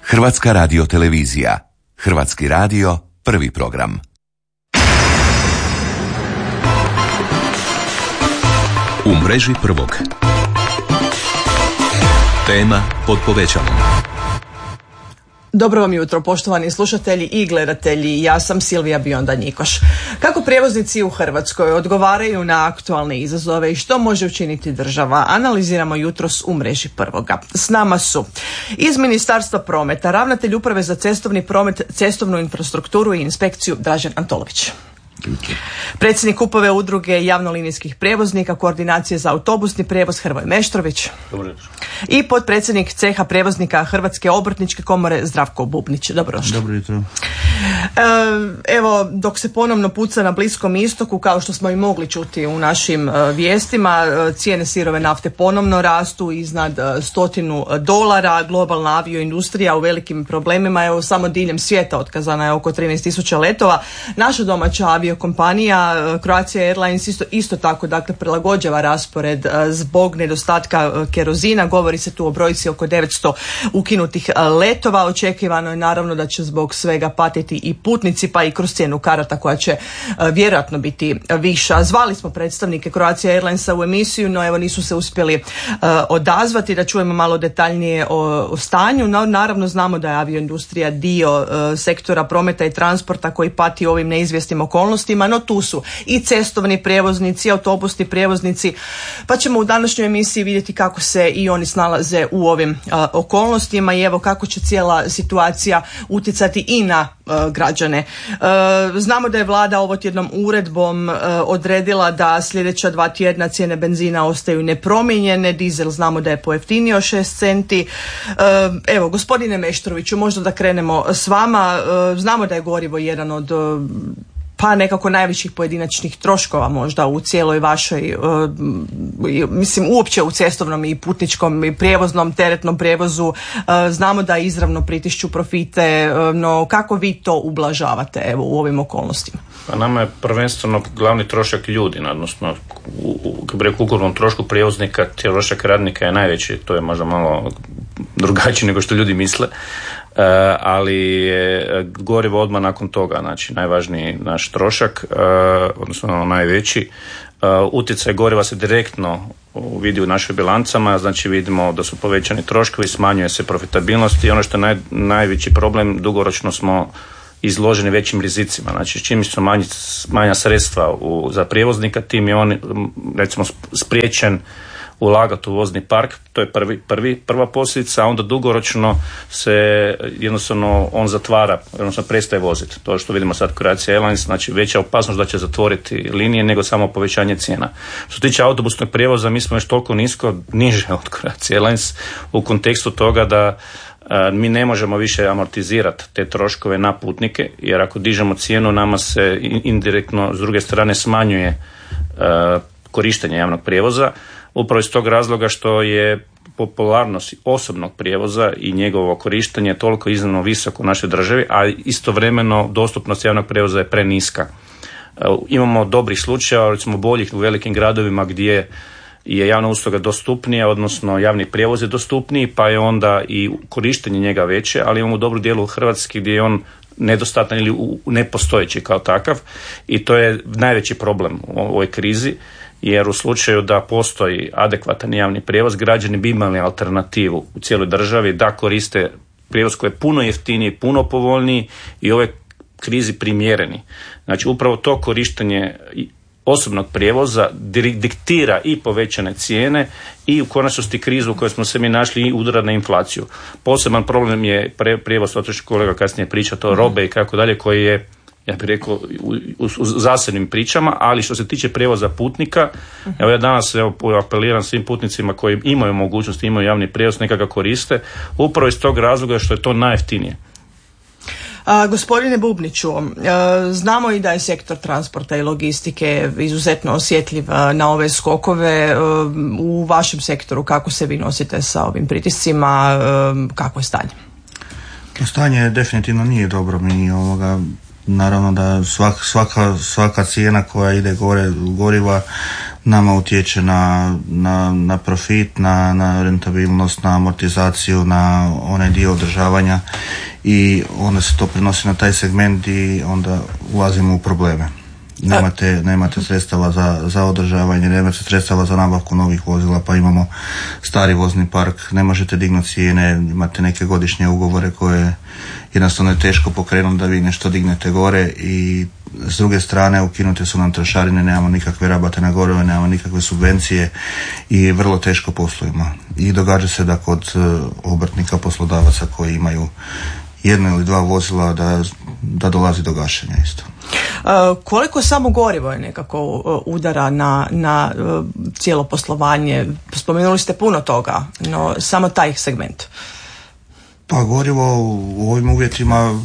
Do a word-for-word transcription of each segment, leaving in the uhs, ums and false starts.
Hrvatska radiotelevizija. Hrvatski radio, prvi program. U mreži prvog. Tema pod povećalom. Dobro vam jutro, poštovani slušatelji i gledatelji. Ja sam Silvija Bionda-Njikoš. Kako prijevoznici u Hrvatskoj odgovaraju na aktualne izazove i što može učiniti država, analiziramo jutros u mreži prvoga. S nama su iz Ministarstva prometa ravnatelj Uprave za cestovni promet, cestovnu infrastrukturu i inspekciju Dražen Antolović. Predsjednik Upove udruge javnolinijskih prijevoznika Koordinacije za autobusni prijevoz Hrvoje Meštrović. Dobro jutro. I potpredsjednik ceha prijevoznika Hrvatske obrtničke komore Zdravko Bubnić. Dobrodošli. Dobro jutro. Evo, dok se ponovno puca na Bliskom istoku, kao što smo i mogli čuti u našim vijestima, cijene sirove nafte ponovno rastu iznad stotinu dolara, globalna avioindustrija u velikim problemima, evo samo diljem svijeta otkazana je oko trinaest tisuća letova. Naša domaća aviokompanija Croatia Airlines isto, isto tako dakle prilagođava raspored zbog nedostatka kerozina, govori se tu o brojci oko devetsto ukinutih letova, očekivano je naravno da će zbog svega patiti i putnici, pa i kroz cijenu karata koja će uh, vjerojatno biti viša. Zvali smo predstavnike Croatia Airlinesa u emisiju, no evo nisu se uspjeli uh, odazvati da čujemo malo detaljnije o, o stanju. No, naravno znamo da je avioindustrija dio uh, sektora prometa i transporta koji pati u ovim neizvjesnim okolnostima, no tu su i cestovni prijevoznici, autobusni prijevoznici, pa ćemo u današnjoj emisiji vidjeti kako se i oni snalaze u ovim uh, okolnostima i evo kako će cijela situacija utjecati i na uh, građane. Uh, znamo da je vlada ovotjednom uredbom uh, odredila da sljedeća dva tjedna cijene benzina ostaju nepromijenjene, dizel znamo da je pojeftinio šest centi. Uh, evo, gospodine Meštroviću, možda da krenemo s vama. Uh, znamo da je gorivo jedan od uh, pa nekako najvećih pojedinačnih troškova možda u cijeloj vašoj, uh, mislim uopće u cestovnom i putničkom i prijevoznom, teretnom prijevozu. Uh, znamo da izravno pritišću profite, uh, no kako vi to ublažavate evo u ovim okolnostima? Pa nama je prvenstveno glavni trošak ljudi, odnosno u, u, u ukupnom trošku prijevoznika trošak radnika je najveći, to je možda malo drugačije nego što ljudi misle. Uh, ali je gorivo odmah nakon toga, znači najvažniji naš trošak, uh, odnosno najveći. Uh, utjecaj goriva se direktno vidi u našim bilancama, znači vidimo da su povećani troškovi, smanjuje se profitabilnost i ono što je naj, najveći problem, dugoročno smo izloženi većim rizicima. Znači čim su manji, manja sredstva u, za prijevoznika, tim je on recimo spriječen ulagati u vozni park, to je prvi, prvi, prva posljedica, a onda dugoročno se jednostavno on zatvara, jednostavno prestaje voziti. To što vidimo sad Croatia Airlines, znači veća opasnost da će zatvoriti linije nego samo povećanje cijena. Što se tiče autobusnog prijevoza, mi smo još toliko nisko, niže od Croatia Airlines u kontekstu toga da a, mi ne možemo više amortizirati te troškove na putnike, jer ako dižemo cijenu, nama se indirektno s druge strane smanjuje a, korištenje javnog prijevoza. Upravo iz tog razloga što je popularnost osobnog prijevoza i njegovo korištenje toliko iznimno visoko u našoj državi, a istovremeno dostupnost javnog prijevoza je preniska. Imamo dobrih slučajeva, recimo boljih u velikim gradovima gdje je javna usluga dostupnija, odnosno javni prijevoz je dostupniji, pa je onda i korištenje njega veće, ali imamo u dobru dijelu Hrvatske gdje je on nedostatan ili nepostojeći kao takav i to je najveći problem u ovoj krizi. Jer u slučaju da postoji adekvatan javni prijevoz, građani bi imali alternativu u cijeloj državi da koriste prijevoz koji je puno jeftiniji, puno povoljniji i ove krizi primjereni. Znači upravo to korištenje osobnog prijevoza diktira i povećane cijene i u konačnosti krizu u kojoj smo se mi našli i udara na inflaciju. Poseban problem je prijevoz, o to što kolega kasnije priča, to robe i kako dalje, koji je, ja bih rekao, u, u, u zasebnim pričama, ali što se tiče prijevoza putnika, uh-huh. evo ja danas evo, apeliram svim putnicima koji imaju mogućnost, imaju javni prijevoz, neka ga koriste, upravo iz tog razloga što je to najjeftinije. A, gospodine Bubniću, a, znamo i da je sektor transporta i logistike izuzetno osjetljiv a, na ove skokove. A, u vašem sektoru kako se vi nosite sa ovim pritiscima, a, kako je stanje? Stanje definitivno nije dobro. Mi ovoga naravno da svak, svaka, svaka cijena koja ide gore goriva nama utječe na, na, na profit, na, na rentabilnost, na amortizaciju, na onaj dio održavanja i onda se to prenosi na taj segment i onda ulazimo u probleme. Nemate, nemate sredstava za, za održavanje, nemate sredstava za nabavku novih vozila, pa imamo stari vozni park, ne možete dignuti cijene, imate neke godišnje ugovore koje jednostavno je teško pokrenuti da vi nešto dignete gore i s druge strane ukinute su nam trošarine, nemamo nikakve rabate na gorivo, nemamo nikakve subvencije i vrlo teško poslujemo. I događa se da kod obrtnika, poslodavaca koji imaju jedno ili dva vozila da, da dolazi do gašenja isto. Uh, koliko samo gorivo je nekako uh, udara na, na uh, cijelo poslovanje? Spomenuli ste puno toga, no samo taj segment. Pa gorivo u ovim uvjetima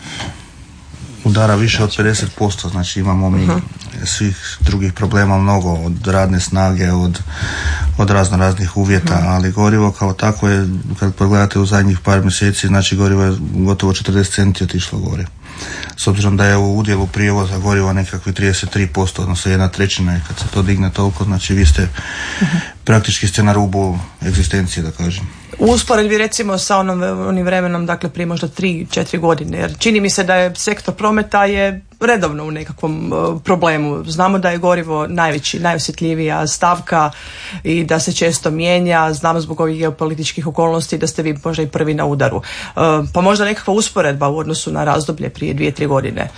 udara više od pedeset posto, znači imamo mi uh-huh. svih drugih problema mnogo, od radne snage, od, od razno raznih uvjeta, uh-huh. ali gorivo kao tako je, kad pogledate u zadnjih par mjeseci, znači gorivo je gotovo četrdeset centi otišlo gore. S obzirom da je u udjelu prijevoza goriva nekakvi trideset tri posto, odnosno jedna trećina, i kad se to digne toliko, znači vi ste uh-huh. praktički ste na rubu egzistencije, da kažem. U usporedbi recimo sa onom, onim vremenom, dakle prije možda tri četiri godine, jer čini mi se da je sektor prometa je redovno u nekakvom uh, problemu. Znamo da je gorivo najveći, najosjetljivija stavka i da se često mijenja, znamo zbog ovih geopolitičkih okolnosti da ste vi možda i prvi na udaru. Uh, pa možda nekakva usporedba u odnosu na razdoblje prije dvije, tri godine.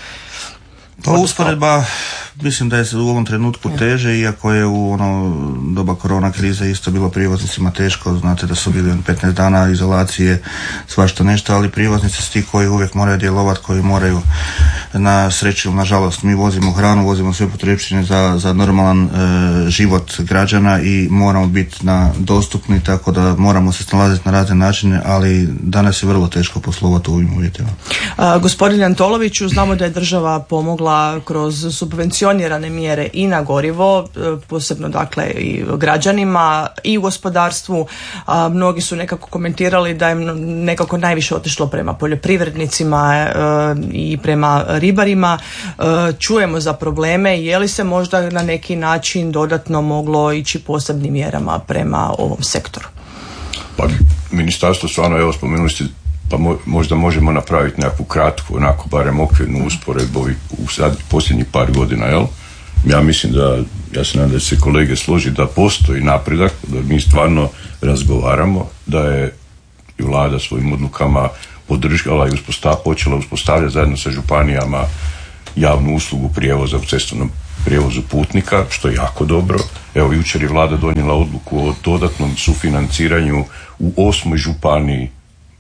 Pa usporedba, mislim da je u ovom trenutku teže, iako je u ono doba korona krize isto bilo prijevoznicima teško, znate da su bili petnaest dana izolacije, svašta nešto, ali prijevoznici su ti koji uvijek moraju djelovati, koji moraju, na sreću, nažalost, mi vozimo hranu, vozimo sve potrepštine za, za normalan e, život građana i moramo biti na dostupni, tako da moramo se snalaziti na razne načine, ali danas je vrlo teško poslovati u ovim uvjetima. A, gospodine Antoloviću, znamo da je država pomogla kroz subvencionirane mjere i na gorivo, posebno dakle i građanima i u gospodarstvu. A, mnogi su nekako komentirali da je nekako najviše otišlo prema poljoprivrednicima e, i prema ribarima. E, čujemo za probleme, je li se možda na neki način dodatno moglo ići posebnim mjerama prema ovom sektoru? Pa ministarstvo stvarno, evo spomenuli ste, pa možda možemo napraviti nekakvu kratku, onako barem okvirnu usporedbu u sad posljednjih par godina, jel? Ja mislim da, ja se nadam da se kolege složi da postoji napredak, da mi stvarno razgovaramo, da je i vlada svojim odlukama podržala i uspostav, počela uspostavljati zajedno sa županijama javnu uslugu prijevoza u cestovnom prijevozu putnika, što je jako dobro. Evo, jučer je vlada donijela odluku o dodatnom sufinanciranju u osmoj županiji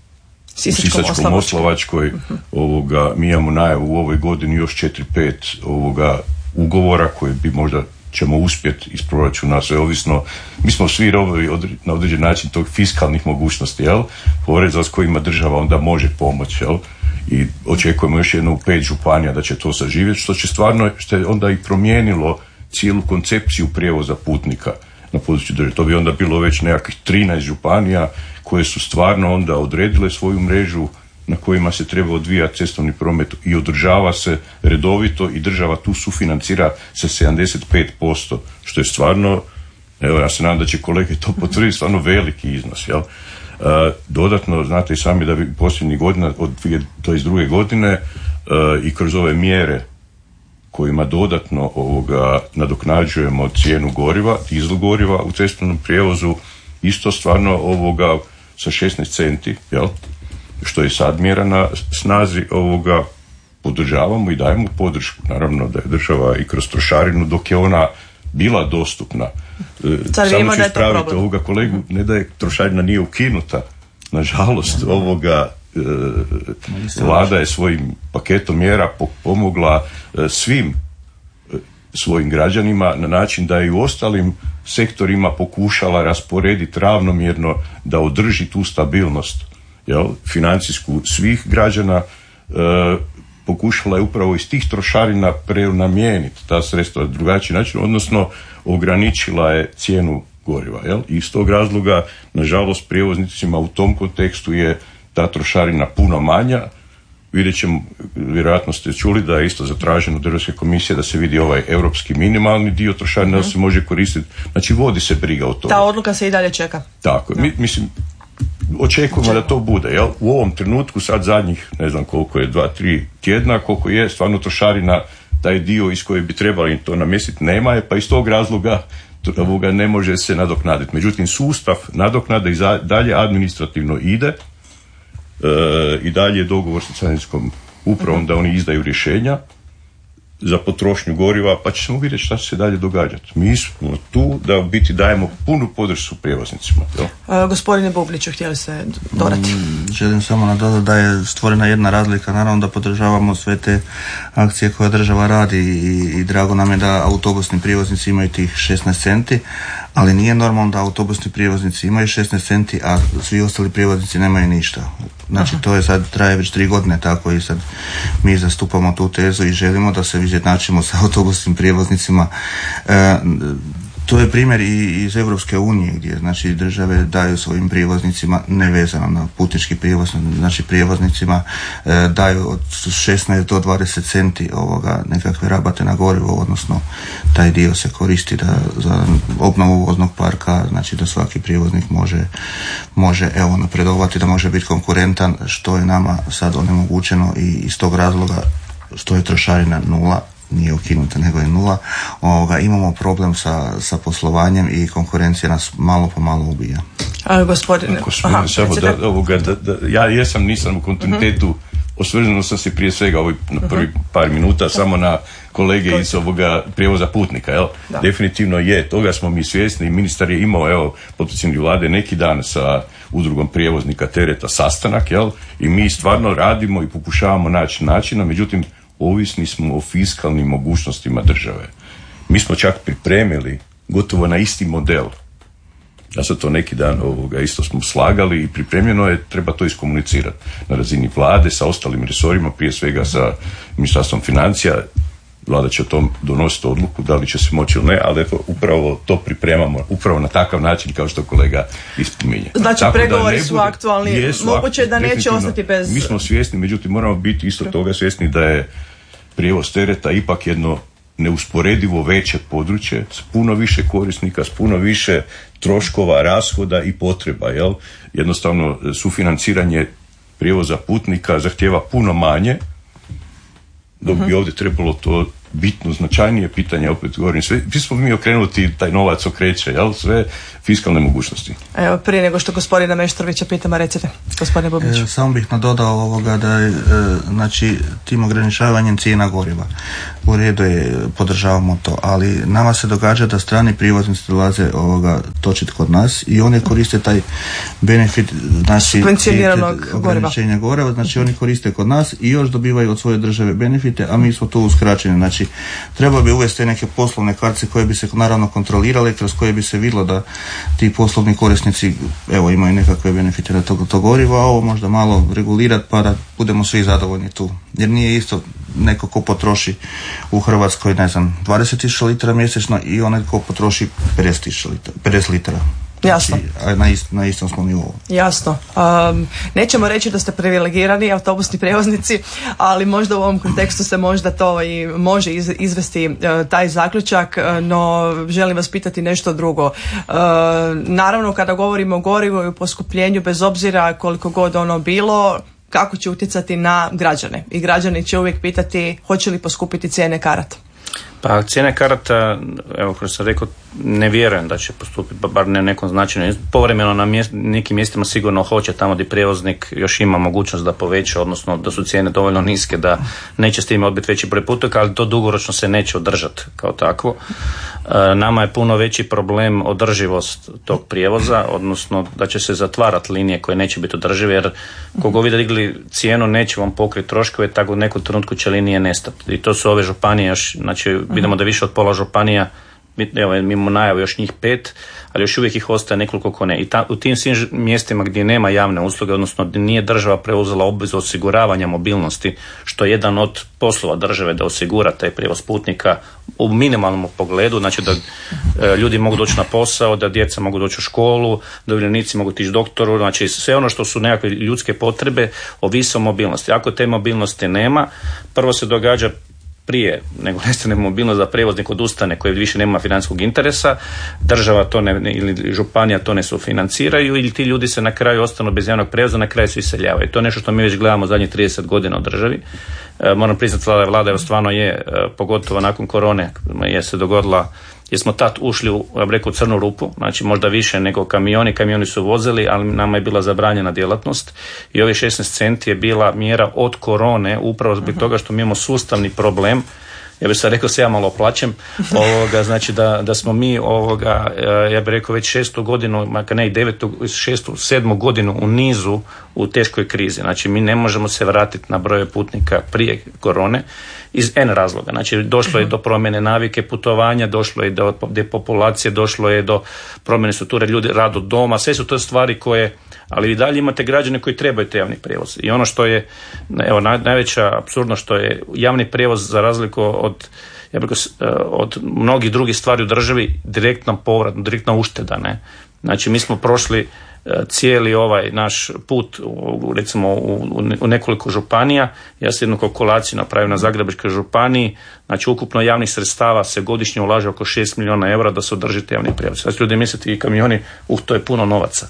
u Sisačko-moslavačkoj. Uh-huh. Ovoga, mi imamo najavu u ovoj godini još četiri pet ovoga ugovora koje bi možda ćemo uspjeti iz proračuna, sve ovisno. Mi smo svi robovi od, na određen način tog fiskalnih mogućnosti, jel? Poreza s kojima država onda može pomoći, jel? I očekujemo još jedno u pet županija da će to saživjeti, što će stvarno, što je onda i promijenilo cijelu koncepciju prijevoza putnika na području države. To bi onda bilo već nekakvih trinaest županija koje su stvarno onda odredile svoju mrežu na kojima se treba odvijati cestovni promet i održava se redovito i država tu sufinancira sa sedamdeset pet posto, što je stvarno, evo ja se nadam da će kolege to potvrditi, stvarno veliki iznos, jel? Uh, dodatno, znate i sami da bi posljednjih godina, od dvije tisuće dvadeset druge godine uh, i kroz ove mjere kojima dodatno ovoga nadoknađujemo cijenu goriva, dizel goriva u cestovnom prijevozu, isto stvarno ovoga sa šesnaest centi, jel? Što je sad mjera na snazi, ovoga podržavamo i dajemo podršku. Naravno da je država i kroz trošarinu, dok je ona bila dostupna. Sad samo ću ispraviti ovoga kolegu, ne da je trošarina nije ukinuta, nažalost ovoga e, vlada je svojim paketom mjera pomogla e, svim e, svojim građanima na način da je i u ostalim sektorima pokušala rasporediti ravnomjerno da održi tu stabilnost, jel, financijsku svih građana. E, pokušala je upravo iz tih trošarina prenamijeniti ta sredstva na drugačiji način, odnosno ograničila je cijenu goriva. Jel? I iz tog razloga, nažalost, prijevoznicima u tom kontekstu je ta trošarina puno manja, vidjet ćemo, vjerojatno ste čuli da je isto zatraženo od Europske komisije da se vidi ovaj europski minimalni dio trošarina mm-hmm. da se može koristiti. Znači vodi se briga o tome. Ta odluka se i dalje čeka. Tako, mi, mislim, očekujemo Očekujemo. da to bude. Jel? U ovom trenutku sad zadnjih, ne znam koliko je, dva, tri tjedna, koliko je stvarno trošarina, taj dio iz koje bi trebali to namjestiti nema je, pa iz tog razloga ovoga ne može se nadoknaditi. Međutim, sustav nadoknade i dalje administrativno ide e, i dalje je dogovor sa carinskom upravom da oni izdaju rješenja za potrošnju goriva, pa ćemo vidjeti šta će se dalje događati. Mi smo tu da u biti dajemo punu podršku prijevoznicima. E, gospodine Bubliću, htjeli ste dodati? Mm, želim samo nadodati da je stvorena jedna razlika. Naravno da podržavamo sve te akcije koje država radi i, i drago nam je da autobusni prijevoznici imaju tih šesnaest centi, ali nije normalno da autobusni prijevoznici imaju šesnaest centi, a svi ostali prijevoznici nemaju ništa. Znači Aha. to je sad, traje već tri godine tako i sad mi zastupamo tu tezu i želimo da se izjednačimo sa autobusnim prijevoznicima. E, to je primjer i iz Europske unije gdje znači države daju svojim prijevoznicima nevezano na putnički prijevoz, znači prijevoznicima e, daju od šesnaest do dvadeset centi ovoga nekakve rabate na gorivo, odnosno taj dio se koristi da, za obnovu voznog parka, znači da svaki prijevoznik može, može evo napredovati, da može biti konkurentan, što je nama sad onemogućeno i iz tog razloga što je trošarina nula, nije ukinuta nego je nula, ovoga, imamo problem sa, sa poslovanjem i konkurencija nas malo po malo ubija. A, gospodine, Ako smijem, samo da, ovoga, da, da, ja jesam, nisam u kontinuitetu, uh-huh. osvrnuo sam se prije svega ovih na prvi uh-huh. par minuta uh-huh. samo na kolege iz ovoga prijevoza putnika, jel? Da. Definitivno je, toga smo mi svjesni i ministar je imao, evo, potpredsjednik vlade neki dan sa udrugom prijevoznika tereta sastanak, jel? I mi stvarno radimo i pokušavamo naći načina, međutim ovisni smo o fiskalnim mogućnostima države. Mi smo čak pripremili gotovo na isti model. Ja sam to neki dan ovoga isto smo slagali i pripremljeno je, treba to iskomunicirati na razini vlade sa ostalim resorima, prije svega sa Ministarstvom financija. Vlada će o tom donositi odluku da li će se moći ili ne, ali upravo to pripremamo upravo na takav način kao što kolega ispominje. Znači tako pregovori bude, su aktualni, jesu, moguće da neće ostati bez... Mi smo svjesni, međutim moramo biti isto toga svjesni da je prijevoz tereta ipak jedno neusporedivo veće područje s puno više korisnika, s puno više troškova, rashoda i potreba. Jel? Jednostavno sufinanciranje prijevoza putnika zahtijeva puno manje, dok bi ovdje trebalo to bitno značajnije pitanje, opet govorim, sve, svi smo mi okrenuti, taj novac okreće, jel? Sve fiskalne mogućnosti. Evo, prije nego što gospodina Meštrovića pitamo, recite, gospodine Bubliću. E, samo bih nadodao ovoga da je, e, znači, tim ograničavanjem cijena goriva, u redu je, podržavamo to, ali nama se događa da strani prijevoznici dolaze ovoga točiti kod nas i oni koriste taj benefit, znači, subvencioniranog ograničenja goriva, znači oni koriste kod nas i još dobivaju od svoje države benefite, a mi smo tu uskraćeni. Znači, treba bi uvesti neke poslovne kartice koje bi se naravno kontrolirale, kroz koje bi se vidjelo da ti poslovni korisnici evo imaju nekakve benefite na to, to gorivo, a ovo možda malo regulirati pa da budemo svi zadovoljni tu. Jer nije isto neko ko potroši u Hrvatskoj, ne znam, dvadeset tisuća litara mjesečno i onaj ko potroši pedeset tisuća litara, pedeset litara. Jasno. Znači, na, ist, na istom smo nivou. Jasno. Um, nećemo reći da ste privilegirani autobusni prijevoznici, ali možda u ovom kontekstu se možda to i može iz, izvesti uh, taj zaključak, uh, no želim vas pitati nešto drugo. Uh, naravno, kada govorimo o gorivu i o poskupljenju, bez obzira koliko god ono bilo, kako će utjecati na građane. I građani će uvijek pitati hoće li poskupiti cijene karata. Pa cijene karata, evo kao sam rekao, ne vjerujem da će postupiti, bar ne nekom značajnom. Povremeno na mjest, nekim mjestima sigurno hoće, tamo gdje prijevoznik još ima mogućnost da poveća, odnosno da su cijene dovoljno niske da neće s time odbiti veći broj putnika, ali to dugoročno se neće održati kao takvo. E, nama je puno veći problem održivost tog prijevoza, odnosno da će se zatvarati linije koje neće biti održive, jer kogo vi digli cijenu neće vam pokriti troškove, tako u nekom trenutku će linije nestati. I to su ove županije još, znači vidimo da više od pola županija evo, mi imamo najavu još njih pet, ali još uvijek ih ostaje nekoliko ko ne. I ta, u tim svim mjestima gdje nema javne usluge, odnosno gdje nije država preuzela obvezu osiguravanja mobilnosti, što je jedan od poslova države da osigura taj prijevoz putnika u minimalnom pogledu, znači da e, ljudi mogu doći na posao, da djeca mogu doći u školu, da umirovljenici mogu tići doktoru, znači sve ono što su nekakve ljudske potrebe ovisi o mobilnosti. Ako te mobilnosti nema, prvo se događa prije nego nestane mobilnost za prijevoznik odustane koji više nema financijskog interesa, država to ne, ili županija to ne sufinanciraju ili ti ljudi se na kraju ostanu bez javnog prijevoza, na kraju se iseljavaju. To je nešto što mi već gledamo zadnjih trideset godina u državi. E, moram priznati da vlada stvarno je, e, pogotovo nakon korone je se dogodila, jer smo tad ušli u, ja bih rekao, crnu rupu, znači možda više nego kamioni, kamioni su vozili, ali nama je bila zabranjena djelatnost i ovih šesnaest centi je bila mjera od korone upravo zbog toga što mi imamo sustavni problem. Ja bih sad rekao se ja malo plaćem, ovoga, znači da, da smo mi ovoga, ja bih rekao već šestu godinu, makar ne i devetu, šestu, sedmu godinu u nizu u teškoj krizi. Znači mi ne možemo se vratiti na broje putnika prije korone iz N razloga. Znači došlo je do promjene navike putovanja, došlo je do depopulacije, došlo je do promjene strukture ljudi, rad od doma, sve su to stvari koje, ali i dalje imate građane koji trebaju te javni prijevoz. I ono što je, evo, naj, najveća apsurdno što je javni prijevoz za razliku od, ja bih rekao, od mnogih drugih stvari u državi direktno povrat, direktna ušteda, ne. Znači mi smo prošli cijeli ovaj naš put u, recimo u, u nekoliko županija. Ja sam jednu kalkulaciju napravio na Zagrebačkoj županiji, znači ukupno javnih sredstava se godišnje ulaže oko šest milijuna eura da se održi javni prijevoz. Znači ljudi mislite i kamioni, uh, to je puno novaca.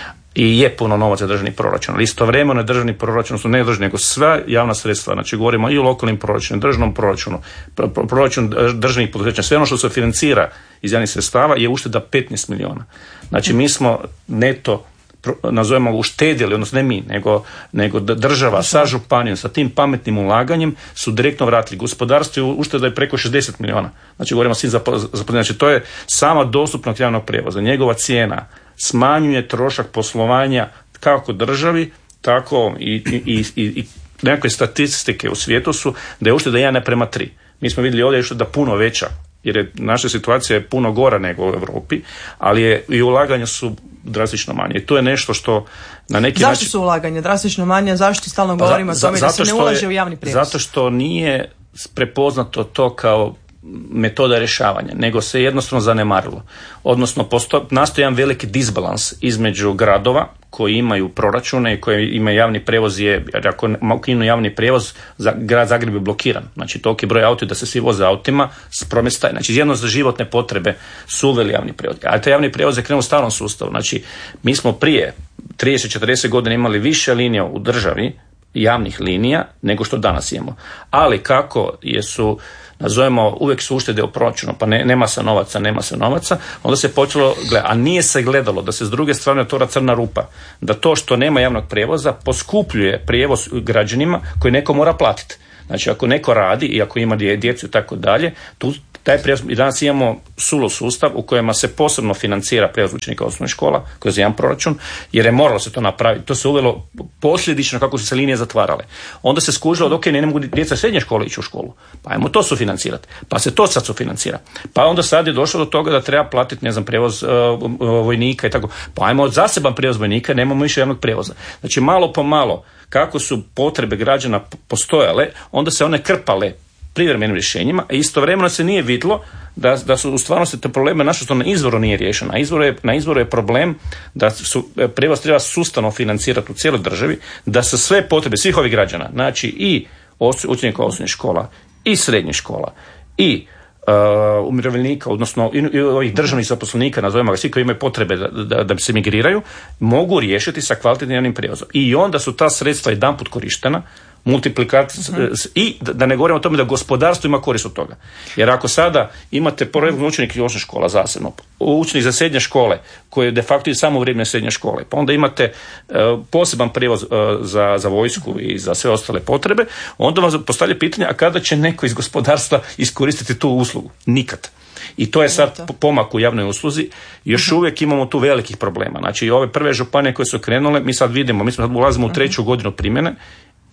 I je puno novaca državni proračun, ali istovremeno državni proračun su ne državni, nego sva javna sredstva, znači govorimo i o lokalnim proračunu, državnom proračunu, proračun državnih poduzeća, sve ono što se financira iz javnih sredstava je ušteda petnaest milijuna. Znači mi smo neto, nazovemo uštedjeli, odnosno ne mi, nego, nego država sa županijom, sa tim pametnim ulaganjem su direktno vratili. Gospodarstvo je ušteda je preko šezdeset milijuna. Znači govorimo o svim zaposlenim. Znači to je sama dostupnost javnog prijevoza. Njegova cijena smanjuje trošak poslovanja kako državi, tako i, i, i, i nekakve statistike u svijetu su da je ušteda jedan naprema tri. Mi smo vidjeli ovdje ušteda puno veća, jer je naša situacija je puno gora nego u Europi, ali je, i ulaganja su drastično manje. I to je nešto što na neki zašto način... Zašto su ulaganja drastično manje? Zašto stalno govorimo o tome da se ne ulaže u javni prijevoz? Zato što nije prepoznato to kao metoda rješavanja, nego se jednostavno zanemarilo. Odnosno, posto, nastoji jedan veliki disbalans između gradova koji imaju proračune i koji imaju javni prijevoz, je, jer ako ukinu javni prijevoz, za, grad Zagreb je blokiran. Znači, toliki broj auta da se svi voze autima, promet staje. Znači, jedno za životne potrebe su uveli javni prijevoz. A taj javni prijevoz je krenuo u starom sustavu. Znači, mi smo prije trideset četrdeset godina imali više linija u državi, javnih linija, nego što danas imamo. Ali kako jesu, nazovemo, uvijek su uštede u proračunu, pa ne, nema se novaca, nema se novaca, onda se počelo gledati, a nije se gledalo da se s druge strane otvara crna rupa, da to što nema javnog prijevoza poskupljuje prijevoz građanima koji neko mora platiti. Znači, ako neko radi i ako ima djecu i tako dalje, tu taj prijevoz, i danas imamo sulu sustav u kojima se posebno financira prijevoz učenika osnovne škola kroz jedan proračun, jer je moralo se to napraviti. To se uvelo posljedično kako su se linije zatvarale. Onda se skužilo da ok, ne mogu djeca srednje škole ići u školu, pa ajmo to sufinancirati. Pa se to sad sufinancira. Pa onda sad je došlo do toga da treba platiti, ne znam, prijevoz uh, vojnika i tako. Pa ajmo zaseban prijevoz vojnika, nemamo više javnog prijevoza. Znači, malo po malo, kako su potrebe građana postojale, onda se one krpale privremenim rješenjima, a istovremeno se nije vidjelo da, da su u stvarnosti te probleme naše što na izvoru nije riješeno. Na izvoru je, na izvoru je problem da su prijevoz treba sustavno financirati u cijeloj državi, da se sve potrebe svih ovih građana, znači i učenika osnovnih škola, i srednjih škola, i Uh, umirovljenika, odnosno i, i ovih državnih zaposlenika, nazovemo ga, svi koji imaju potrebe da, da, da se migriraju, mogu riješiti sa kvalitetnim javnim prijevozom. I onda su ta sredstva jedanput korištena, multiplikacija, mm-hmm. i da, da ne govorimo o tome da gospodarstvo ima korist od toga. Jer ako sada imate prvi učenik i osnovne škola zasebno, učenik za srednje škole, koji je de facto i samo vrijeme srednje škole, pa onda imate uh, poseban prijevoz uh, za, za vojsku i za sve ostale potrebe, onda vam postavlja pitanje, a kada će neko iz gospodarstva iskoristiti tu uslugu? Nikad. I to je sad pomak u javnoj usluzi. Još uh-huh. uvijek imamo tu velikih problema. Znači, ove prve županije koje su krenule, mi sad vidimo, mi sad ulazimo u treću godinu primjene,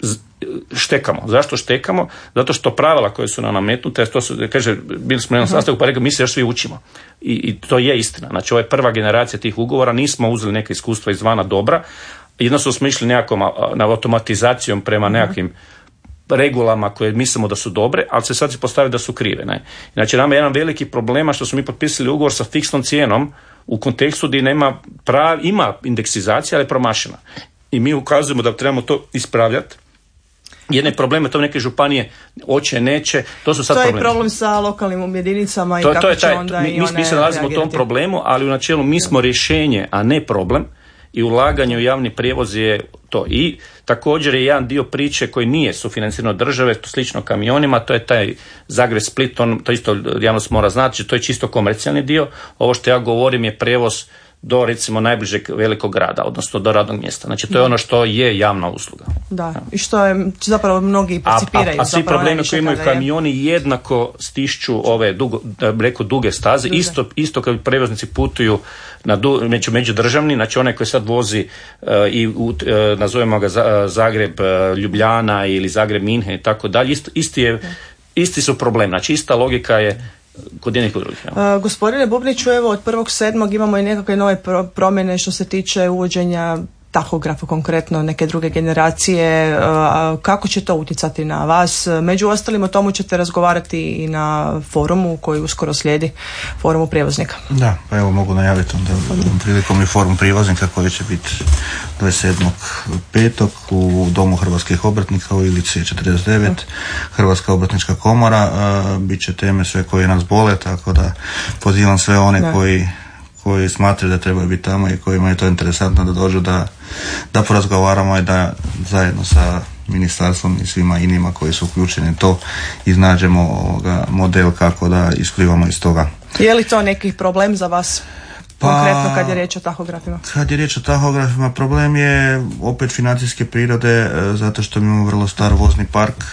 štekamo. Zašto štekamo? Zato što pravila koje su nam nametnute, to su, kaže, bili smo na jednom sastanku pa rekao, mi se još svi učimo. I, I to je istina. Znači, ovo je prva generacija tih ugovora, nismo uzeli neke iskustva izvana dobra, jednostavno smo išli nekakvom na automatizacijom prema nekakvim regulama koje mislimo da su dobre, ali se sad se postavi da su krive. Ne? Znači, nama je jedan veliki problema što smo mi potpisali ugovor sa fiksnom cijenom u kontekstu gdje nema prav, ima indeksizacija, ali je promašena. I mi ukazujemo da trebamo to ispravljati. Jedne probleme, to neke županije oće, neće, to su sad problemi. To je problemi. Problem sa lokalnim jedinicama i to, kako to je će taj, onda mi, i mi, one mi se nalazimo u tom problemu, ali u načelu mi smo rješenje, a ne problem. I ulaganje u javni prijevoz je to. I također je jedan dio priče koji nije sufinanciran od države, to slično kamionima, to je taj Zagreb-Split, on, to isto javnost mora znati, to je čisto komercijalni dio. Ovo što ja govorim je prijevoz do recimo najbližeg velikog grada, odnosno do radnog mjesta. Znači to je ono što je javna usluga. Da, ja. I što je zapravo mnogi percipiraju. A, a, a svi problemi koji imaju kamioni jednako stišću ove dugo, da bi rekao, duge staze, duge. Isto, isto kad prevoznici putuju na du, među, međudržavni, znači onaj koji sad vozi uh, i uh, nazovemo ga Zagreb, uh, Ljubljana ili Zagreb, Minhen i tako dalje, isti, isti, je, isti su problem, znači ista logika je kod jednih kod drugih. Uh, gospodine Bubniću, evo od prvog sedmog imamo i nekakve nove pro- promjene što se tiče uvođenja tahografa, konkretno neke druge generacije. Uh, kako će to utjecati na vas? Među ostalim o tomu ćete razgovarati i na forumu koji uskoro slijedi, forumu prijevoznika. Da, pa evo mogu najaviti onda prilikom i forum prijevoznika koji će biti dvadeset sedmog petog u Domu hrvatskih obrtnika u Ilici četrdeset devet, Hrvatska obrtnička komora. Uh, bit će teme sve koje nas bole, tako da pozivam sve one da. koji koji smatraju da trebaju biti tamo i kojima je to interesantno da dođu da, da porazgovaramo i da zajedno sa ministarstvom i svima inima koji su uključeni u to iznađemo ovoga model kako da isplivamo iz toga. Je li to neki problem za vas? Pa, konkretno kad je riječ o tahografima? Kad je riječ o tahografima, problem je opet financijske prirode, zato što imamo vrlo star vozni park,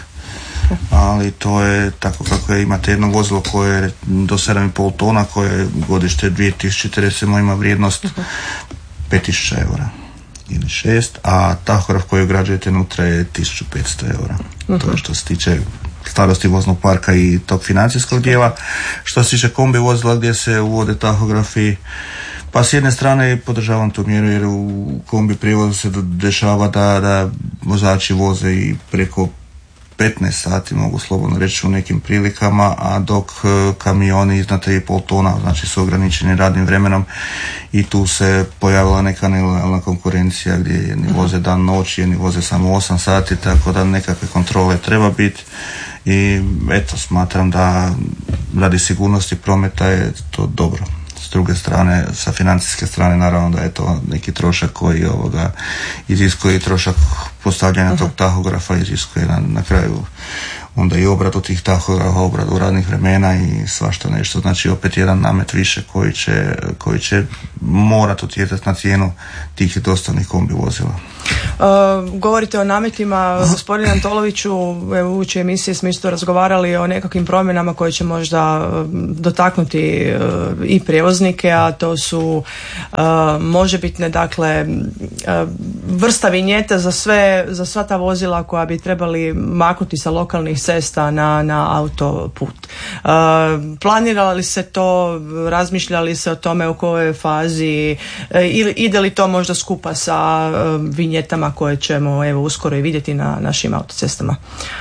ali to je tako kako je, imate jedno vozilo koje je do sedam i pol tona, koje godište dvije tisuće četrdeset ima vrijednost pet tisuća eura ili šest, a tahograf koji ugrađujete unutra je tisuću petsto eura. Uh-huh. To je što se tiče starosti voznog parka i tog financijskog dijela. Što se tiče kombi vozila gdje se uvode tahografi, pa s jedne strane podržavam tu mjeru jer u kombi prijevozu se dešava da, da vozači voze i preko petnaest sati, mogu slobodno reći u nekim prilikama, a dok kamioni iznad tri i pol tona, znači su ograničeni radnim vremenom, i tu se pojavila neka nelojalna konkurencija gdje jedni voze dan noć, jedni voze samo osam sati, tako da nekakve kontrole treba biti. I eto, smatram da radi sigurnosti prometa je to dobro. S druge strane, sa financijske strane, naravno da je to neki trošak koji ovoga iziskuje, trošak postavljanja tog tahografa iziskuje na, na kraju onda i obradu tih tahografa, obradu radnih vremena i svašta nešto. Znači opet jedan namet više koji će, koji će morati utjecati na cijenu tih dostavnih kombi vozila. Uh, govorite o nametima, gospodine Antoloviću, u uči emisiji smo isto razgovarali o nekakvim promjenama koje će možda dotaknuti uh, i prijevoznike, a to su uh, možebitne, dakle, uh, vrsta vinjete za sve, za sva ta vozila koja bi trebali maknuti sa lokalnih cesta na, na autoput. Uh, planira li se to, razmišlja li se o tome u kojoj fazi, uh, ili ide li to možda skupa sa uh, vinjetama koje ćemo evo uskoro i vidjeti na našim autocestama?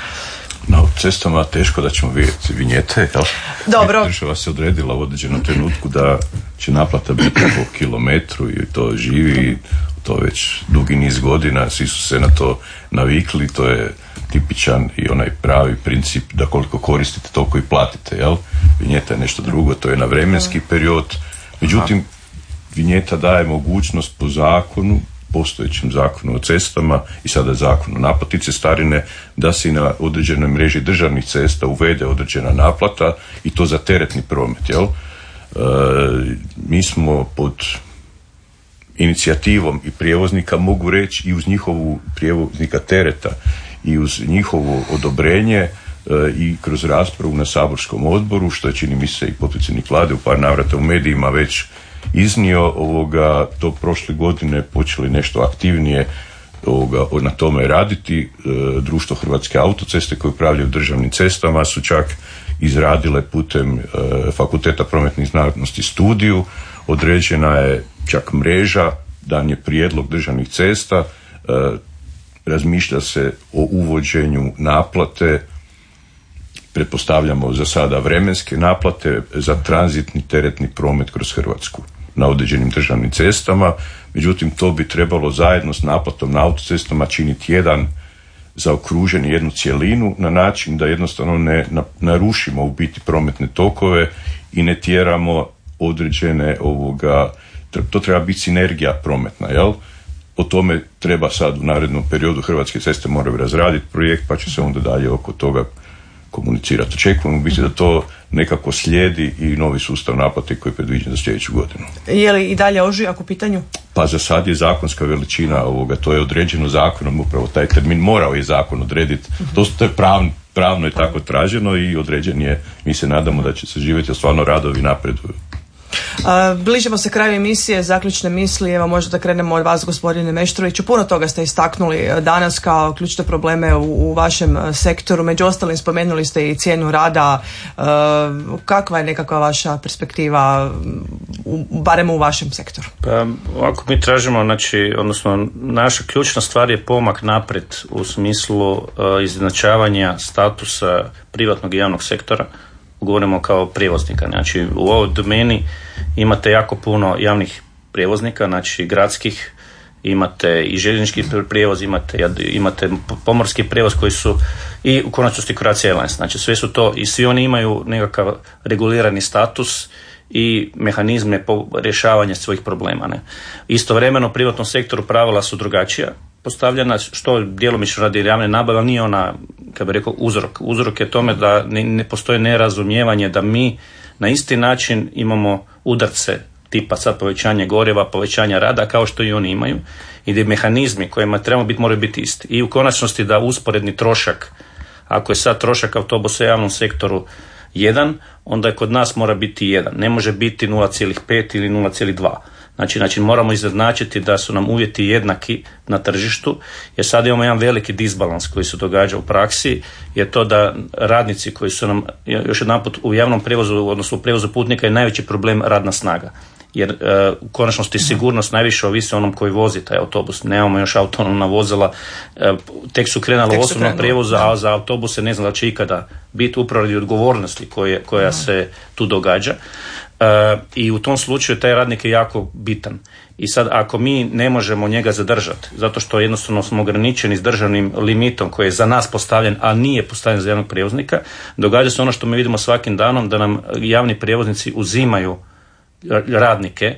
Na autocestama teško da ćemo vidjeti vinjete, jel? Dobro. Država se odredila u određenom trenutku da će naplata biti po kilometru i to živi, to već dugi niz godina, svi su se na to navikli, to je tipičan i onaj pravi princip da koliko koristite toliko i platite, jel? Vinjeta je nešto drugo, to je na vremenski period, međutim vinjeta daje mogućnost po zakonu, postojećem zakonu o cestama i sada zakonu o naplati cestarine, da se i na određenoj mreži državnih cesta uvede određena naplata i to za teretni promet, jel? E, mi smo pod inicijativom i prijevoznika, mogu reći i uz njihovu prijevoznika tereta i uz njihovo odobrenje e, i kroz raspravu na saborskom odboru, što je čini mi se i potpredsjednik Vlade u par navrata u medijima već iznio, ovoga, to prošle godine počeli nešto aktivnije ovoga, na tome raditi. E, društvo Hrvatske autoceste koje upravljaju državnim cestama su čak izradile putem e, Fakulteta prometnih znanosti studiju, određena je čak mreža, dan je prijedlog državnih cesta, e, razmišlja se o uvođenju naplate, pretpostavljamo za sada vremenske naplate za tranzitni teretni promet kroz Hrvatsku na određenim državnim cestama, međutim to bi trebalo zajedno s naplatom na autocestama činiti jedan zaokružen jednu cjelinu na način da jednostavno ne narušimo u biti prometne tokove i ne tjeramo određene ovoga, to treba biti sinergija prometna, jel? O tome treba sad u narednom periodu Hrvatske ceste moraju razraditi projekt, pa će se onda dalje oko toga komunicirati. Očekujemo biti da to nekako slijedi i novi sustav naplate koji je predviđen za sljedeću godinu. Je li i dalje ožujak u pitanju? Pa za sad je zakonska veličina ovoga, to je određeno zakonom, upravo taj termin morao je zakon odrediti. To, to je pravno, pravno je tako traženo i određen je, mi se nadamo da će se živjeti, a stvarno radovi napreduju. Bližimo se kraju emisije, zaključne misli, evo možda da krenemo od vas, gospodine Meštroviću. Puno toga ste istaknuli danas kao ključne probleme u, u vašem sektoru, među ostalim spomenuli ste i cijenu rada. Kakva je nekakva vaša perspektiva, u, barem u vašem sektoru? Pa ovako mi tražimo, znači, odnosno naša ključna stvar je pomak naprijed u smislu uh, izjednačavanja statusa privatnog i javnog sektora. Govorimo kao prijevoznika. Znači u ovoj domeni imate jako puno javnih prijevoznika, znači gradskih, imate i željeznički prijevoz, imate, imate pomorski prijevoz koji su i u konačnosti Croatia Airlines. Znači sve su to i svi oni imaju nekakav regulirani status i mehanizme rješavanja svojih problema. Ne? Istovremeno u privatnom sektoru pravila su drugačija postavljena, što djelomično radi javne nabave, ali nije ona, kako bih rekao, uzrok. Uzrok je tome da ne, ne postoji nerazumijevanje da mi na isti način imamo udarce tipa sad povećanje goriva, povećanja rada kao što i oni imaju i da mehanizmi kojima trebamo biti moraju biti isti. I u konačnosti da usporedni trošak, ako je sad trošak autobusa u javnom sektoru jedan, onda je kod nas mora biti jedan. Ne može biti nula zarez pet ili nula zarez dva. Znači, znači moramo izjednačiti da su nam uvjeti jednaki na tržištu, jer sad imamo jedan veliki disbalans koji se događa u praksi, je to da radnici koji su nam, još jedanput u javnom prijevozu, odnosno u prijevozu putnika je najveći problem radna snaga. Jer e, u konačnosti sigurnost najviše ovisi onom koji vozi taj autobus. Nemamo još autonomna vozila, e, tek su krenula u osobnom prijevozu, a za autobuse ne znam da će ikada biti upravo radi odgovornosti koje, koja mm. se tu događa. E, I u tom slučaju taj radnik je jako bitan. I sad ako mi ne možemo njega zadržati, zato što jednostavno smo ograničeni s državnim limitom koji je za nas postavljen, a nije postavljen za javnog prijevoznika, događa se ono što mi vidimo svakim danom, da nam javni prijevoznici uzimaju radnike,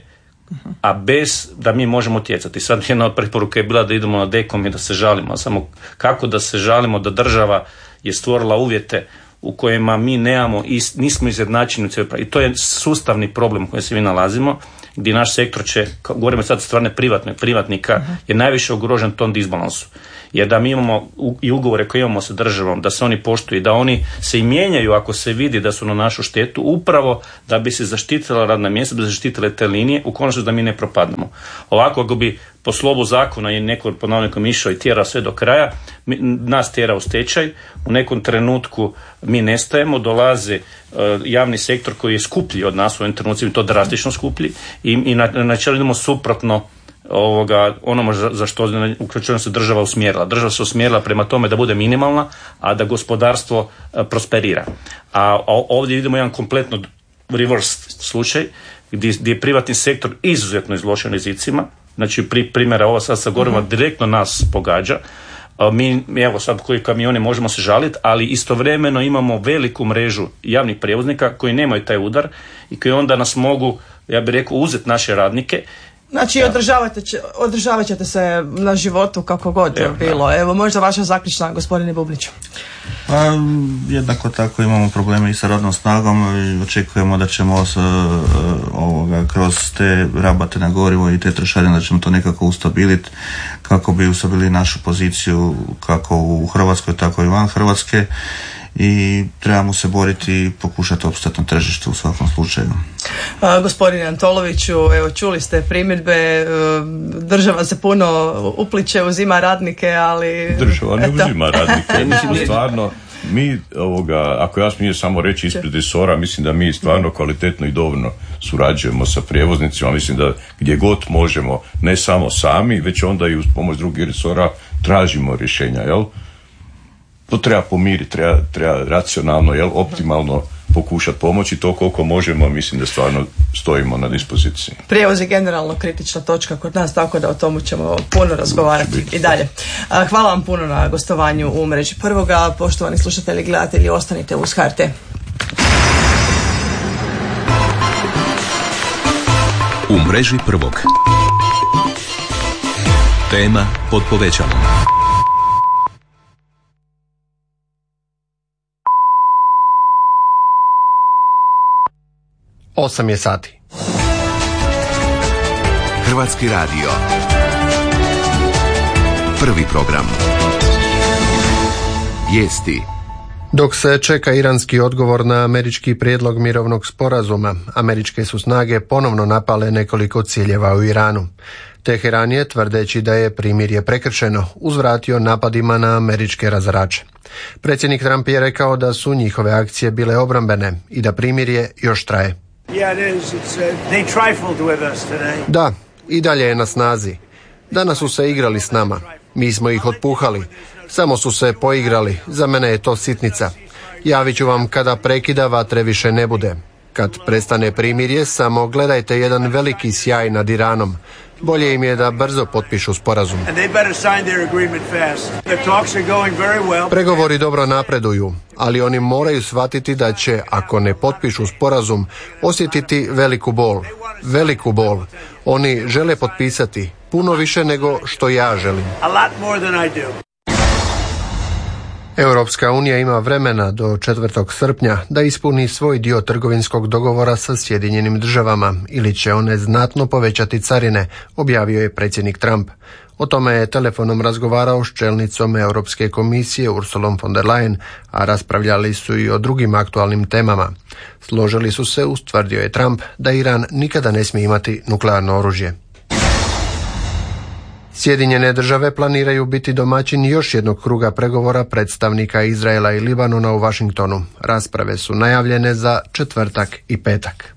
a bez da mi možemo utjecati. Sad jedna od preporuka je bila da idemo na dekom i da se žalimo. Samo kako da se žalimo da država je stvorila uvjete u kojima mi nemamo i nismo izjednačeni u cijeloj pravi. I to je sustavni problem u kojem se mi nalazimo, gdje naš sektor će, govorimo sad stvarne privatne, privatnika, uh-huh. je najviše ugrožen tom disbalansu. Jer da mi imamo i ugovore koje imamo sa državom, da se oni poštuju i da oni se i mijenjaju ako se vidi da su na našu štetu, upravo da bi se zaštitila radna mjesta, da bi se zaštitile te linije, u konačnosti da mi ne propadnemo. Ovako, ako bi po slovu zakona je neko po navodnikom išao i tjera sve do kraja, mi, nas tjera u stečaj, u nekom trenutku mi nestajemo, dolazi uh, javni sektor koji je skuplji od nas u ovim trenucima, to drastično skuplji i, i na, na čelu idemo suprotno ovoga, onome za, za što uključeno se država usmjerila. Država se usmjerila prema tome da bude minimalna, a da gospodarstvo uh, prosperira. A, a ovdje vidimo jedan kompletno reverse slučaj gdje, gdje je privatni sektor izuzetno izložen rizicima. Znači, pri, primjera ovo sad sa gorima mm-hmm. direktno nas pogađa. Mi, evo sad koji kamione možemo se žaliti, ali istovremeno imamo veliku mrežu javnih prijevoznika koji nemaju taj udar i koji onda nas mogu, ja bih rekao, uzeti naše radnike. Znači, ja. održavat ćete se na životu kako god je bilo. Da. Evo, možda vaša zaključna, gospodine Bubliću. Pa, jednako tako imamo probleme i sa radnom snagom i očekujemo da ćemo s, ovoga, kroz te rabate na gorivo i te trošarine da ćemo to nekako ustabiliti kako bi ustabilili našu poziciju kako u Hrvatskoj, tako i van Hrvatske. i trebamo se boriti i pokušati opstati na tržištu u svakom slučaju. A, gospodine Antoloviću, evo čuli ste primjedbe, država se puno upliče, uzima radnike, ali... Država ne eto. uzima radnike, mislim stvarno, mi, ovoga, ako ja smijem samo reći ispred resora, mislim da mi stvarno kvalitetno i dovoljno surađujemo sa prijevoznicima, mislim da gdje god možemo, ne samo sami, već onda i uz pomoć drugih resora tražimo rješenja, jel? To treba pomiriti, treba, treba racionalno, jel, optimalno pokušati pomoći to koliko možemo, mislim da stvarno stojimo na dispoziciji. Prijevoz je generalno kritična točka kod nas, tako da o tomu ćemo puno razgovarati i dalje. Hvala vam puno na gostovanju u mreži Prvoga. Poštovani slušatelji i gledatelji, ostanite uz H R T. U mreži Prvog. Tema pod povećalom. Osam je sati. Hrvatski radio. Prvi program. Vijesti. Dok se čeka iranski odgovor na američki prijedlog mirovnog sporazuma, američke su snage ponovno napale nekoliko ciljeva u Iranu. Teheran je, tvrdeći da je primirje prekršeno, uzvratio napadima na američke razarače. Predsjednik Trump je rekao da su njihove akcije bile obrambene i da primirje još traje. Da, i dalje je na snazi. Danas su se igrali s nama. Mi smo ih otpuhali. Samo su se poigrali. Za mene je to sitnica. Javit ću vam kada prekida vatre više ne bude. Kad prestane primirje, samo gledajte jedan veliki sjaj nad Iranom. Bolje im je da brzo potpišu sporazum. Pregovori dobro napreduju, ali oni moraju shvatiti da će, ako ne potpišu sporazum, osjetiti veliku bol. Veliku bol. Oni žele potpisati puno više nego što ja želim. Europska unija ima vremena do četvrtog srpnja da ispuni svoj dio trgovinskog dogovora sa Sjedinjenim državama ili će one znatno povećati carine, objavio je predsjednik Trump. O tome je telefonom razgovarao s čelnicom Europske komisije Ursulom von der Leyen, a raspravljali su i o drugim aktualnim temama. Složili su se, ustvrdio je Trump, da Iran nikada ne smije imati nuklearno oružje. Sjedinjene države planiraju biti domaćin još jednog kruga pregovora predstavnika Izraela i Libanona u Washingtonu. Rasprave su najavljene za četvrtak i petak.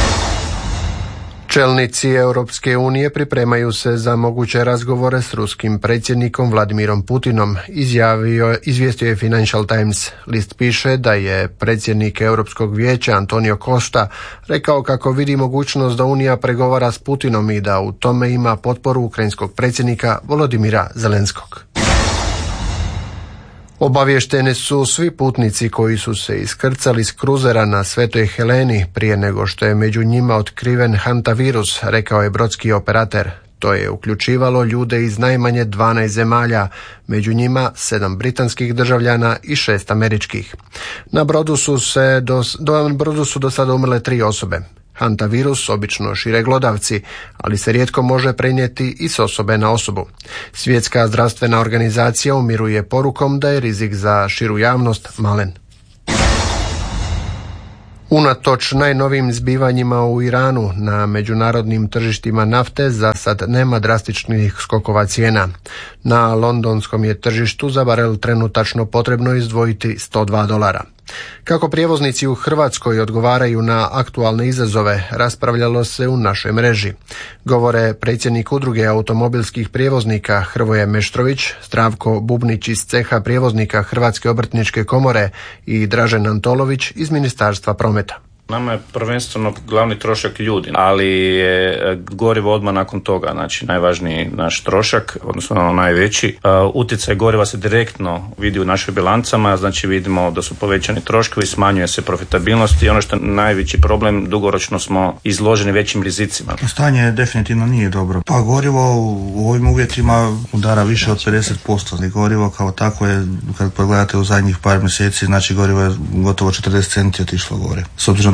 Čelnici Europske unije pripremaju se za moguće razgovore s ruskim predsjednikom Vladimirom Putinom, izjavio, izvijestio je Financial Times. List piše da je predsjednik Europskog vijeća Antonio Costa rekao kako vidi mogućnost da Unija pregovara s Putinom i da u tome ima potporu ukrajinskog predsjednika Volodimira Zelenskog. Obavješteni su svi putnici koji su se iskrcali s kruzera na Svetoj Heleni prije nego što je među njima otkriven hantavirus, rekao je brodski operater. To je uključivalo ljude iz najmanje dvanaest zemalja, među njima sedam britanskih državljana i šest američkih. Na brodu su, se do, do, brodu su do sada umrle tri osobe. Hantavirus obično šire glodavci, ali se rijetko može prenijeti i s osobe na osobu. Svjetska zdravstvena organizacija umiruje porukom da je rizik za širu javnost malen. Unatoč najnovijim zbivanjima u Iranu, na međunarodnim tržištima nafte za sad nema drastičnih skokova cijena. Na londonskom je tržištu za barel trenutačno potrebno izdvojiti sto dva dolara. Kako prijevoznici u Hrvatskoj odgovaraju na aktualne izazove, raspravljalo se u našoj mreži. Govore predsjednik udruge automobilskih prijevoznika Hrvoje Meštrović, Zdravko Bubnić iz ceha prijevoznika Hrvatske obrtničke komore i Dražen Antolović iz Ministarstva prometa. Nama je prvenstveno glavni trošak ljudi, ali je gorivo odmah nakon toga, znači najvažniji naš trošak, odnosno ono najveći. Uh, utjecaj goriva se direktno vidi u našim bilancama, znači vidimo da su povećani troškovi, smanjuje se profitabilnost i ono što je najveći problem, dugoročno smo izloženi većim rizicima. Stanje definitivno nije dobro. Pa gorivo u ovim uvjetima udara više od pedeset posto. Gorivo kao tako je, kad pogledate u zadnjih par mjeseci, znači gorivo je gotovo četrdeset centi otišlo gore. S obzirom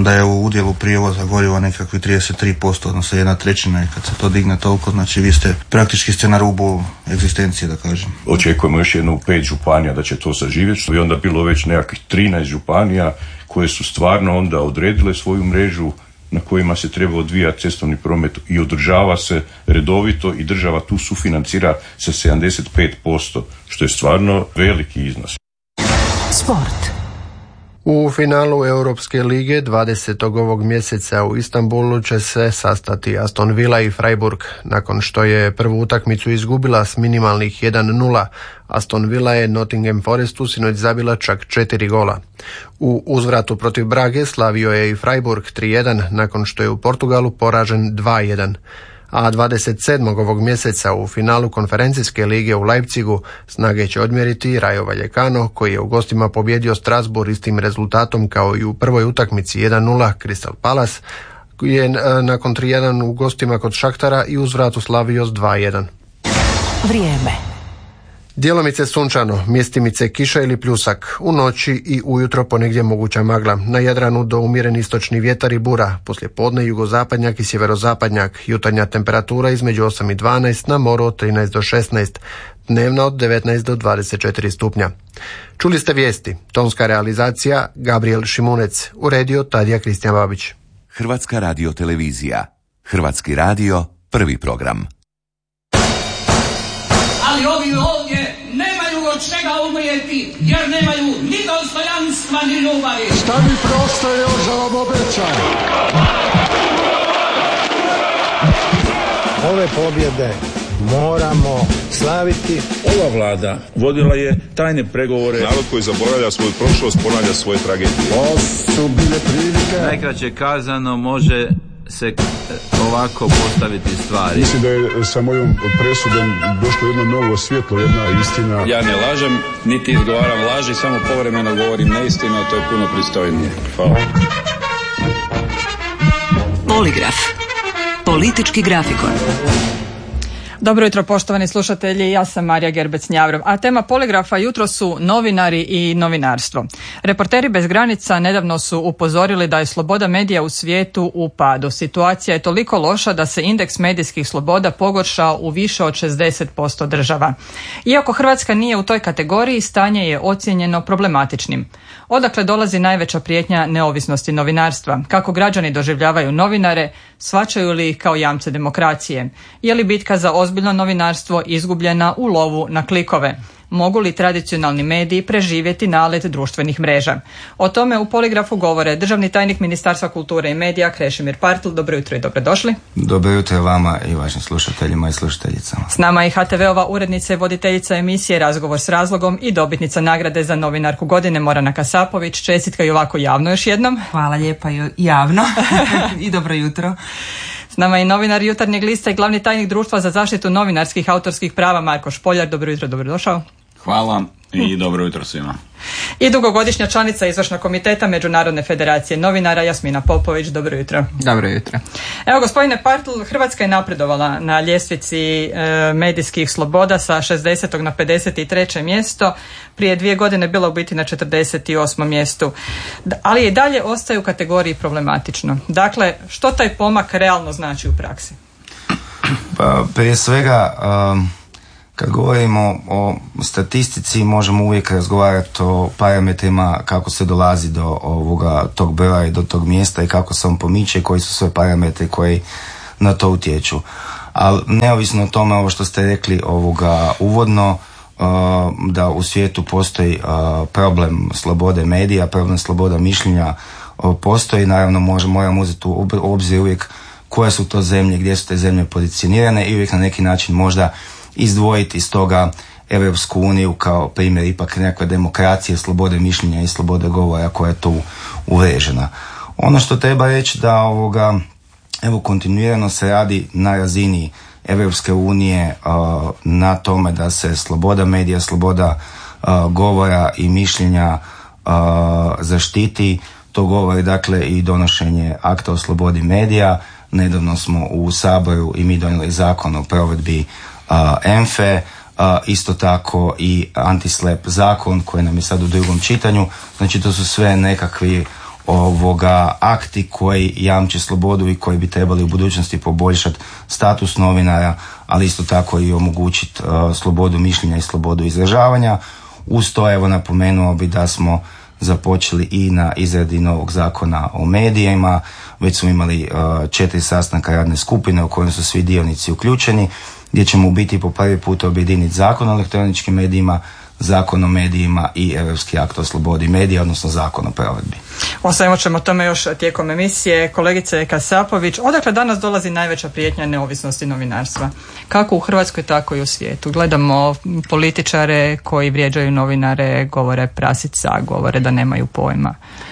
da je u udjelu prijevoza goriva nekakvi trideset tri posto, odnosno jedna trećina, i kad se to digne toliko, znači vi ste praktički ste na rubu egzistencije, da kažem. Očekujemo još jedno u pet županija da će to saživjeti, što bi onda bilo već nekakvih trinaest županija koje su stvarno onda odredile svoju mrežu na kojima se treba odvijati cestovni promet i održava se redovito i država tu sufinancira sa sedamdeset pet posto, što je stvarno veliki iznos. Sport. U finalu Europske lige dvadesetog ovog mjeseca u Istanbulu će se sastati Aston Villa i Freiburg. Nakon što je prvu utakmicu izgubila s minimalnih jedan nula, Aston Villa je Nottingham Forestu sinoć zabila čak četiri gola. U uzvratu protiv Brage slavio je i Freiburg tri jedan nakon što je u Portugalu poražen dva jedan. A dvadeset sedmog ovog mjeseca u finalu konferencijske lige u Leipzigu snage će odmjeriti Rayo Vallecano, koji je u gostima pobjedio Strasbourg istim rezultatom kao i u prvoj utakmici jedan nula. Crystal Palace je nakon tri jedan u gostima kod Šaktara i uzvratu slavio s dva jedan. Vrijeme. Djelomice sunčano, mjestimice kiša ili pljusak, u noći i ujutro ponegdje moguća magla. Na Jadranu do umjeren istočni vjetar i bura, poslije podne jugozapadnjak i sjeverozapadnjak, jutarnja temperatura između osam i dvanaest, na moru od trinaest do šesnaest, dnevna od devetnaest do dvadeset četiri stupnja. Čuli ste vijesti, tonska realizacija Gabriel Šimunec, uredio Tadija Kristijan Babić. Hrvatska radio televizija, Hrvatski radio, prvi program. Ali ovi ovdje nemaju od čega umrijeti, jer nemaju ni dostojanstva ni ljubavi. Šta mi prosto još za vam obećam? Ove pobjede moramo slaviti. Ova vlada vodila je tajne pregovore. Narod koji zaboravlja svoju prošlost ponavlja svoje tragedije. Ovo su bile prilike. Najkraće kazano može se ovako postaviti stvari. Mislim da je sa mojom presudom došlo jedno novo svjetlo, jedna istina. Ja ne lažem, niti izgovaram laži, samo povremeno govorim neistinu, a to je puno pristojnije. Hvala. Poligraf. Politički grafikon. Dobro jutro, poštovani slušatelji, ja sam Marija Gerbec-Njavrov, a tema Poligrafa jutro su novinari i novinarstvo. Reporteri bez granica nedavno su upozorili da je sloboda medija u svijetu u padu. Situacija je toliko loša da se indeks medijskih sloboda pogoršao u više od šezdeset posto država. Iako Hrvatska nije u toj kategoriji, stanje je ocijenjeno problematičnim. Odakle dolazi najveća prijetnja neovisnosti novinarstva? Kako građani doživljavaju novinare? Shvaćaju li ih kao jamce demokracije? Je li bitka za ozbiljno novinarstvo izgubljena u lovu na klikove? Mogu li tradicionalni mediji preživjeti nalet društvenih mreža? O tome u Poligrafu govore državni tajnik Ministarstva kulture i medija Krešimir Partl. Dobro jutro i dobrodošli. Dobro jutro vama i vašim slušateljima i slušateljicama. S nama je ha te ve-ova urednica i voditeljica emisije Razgovor s razlogom i dobitnica nagrade za novinarku godine Morana Kasapović. Čestitka i ovako javno još jednom. Hvala lijepa javno i dobro jutro. S nama je novinar Jutarnjeg lista i glavni tajnik Društva za zaštitu novinarskih autorskih prava Marko Špoljar. Dobro jutro, dobrodošao. Hvala i dobro jutro svima. I dugogodišnja članica izvršnog komiteta Međunarodne federacije novinara Jasmina Popović. Dobro jutro. Dobro jutro. Evo, gospodine Partl, Hrvatska je napredovala na ljestvici e, medijskih sloboda sa šezdesetog na pedeset treće mjesto. Prije dvije godine bila u biti na četrdeset osmom mjestu. Ali i dalje ostaje u kategoriji problematično. Dakle, što taj pomak realno znači u praksi? Pa, prije svega, um... kad govorimo o statistici, možemo uvijek razgovarati o parametrima kako se dolazi do ovoga tog broja i do tog mjesta i kako se on pomiče, koji su sve parametri koji na to utječu. Ali neovisno o tome, ovo što ste rekli ovoga uvodno, uh, da u svijetu postoji uh, problem slobode medija, problem sloboda mišljenja uh, postoji, naravno može, moramo uzeti u obzir uvijek koje su to zemlje, gdje su te zemlje pozicionirane i uvijek na neki način možda izdvojiti iz toga Europsku uniju kao primjer ipak nekakve demokracije, slobode mišljenja i slobode govora koja je tu uvriježena. Ono što treba reći da ovoga, evo kontinuirano se radi na razini Europske unije uh, na tome da se sloboda medija, sloboda uh, govora i mišljenja uh, zaštiti. To govori dakle i donošenje akta o slobodi medija. Nedavno smo u Saboru i mi donijeli zakon o provedbi Uh, em ef e, uh, isto tako i anti-slap zakon koji nam je sad u drugom čitanju. Znači to su sve nekakvi ovoga akti koji jamče slobodu i koji bi trebali u budućnosti poboljšati status novinara, ali isto tako i omogućiti uh, slobodu mišljenja i slobodu izražavanja. Uz to evo napomenuo bi da smo započeli i na izradi novog zakona o medijima. Već smo imali uh, četiri sastanka radne skupine u kojem su svi dionici uključeni, gdje ćemo u biti po prvi put objediniti zakon o elektroničkim medijima, zakon o medijima i Europski akt o slobodi medija, odnosno zakon o provedbi. Ostavimo ćemo tome još tijekom emisije. Kolegice Kasapović, odakle danas dolazi najveća prijetnja neovisnosti novinarstva? Kako u Hrvatskoj, tako i u svijetu. Gledamo političare koji vrijeđaju novinare, govore prasica, govore da nemaju pojma.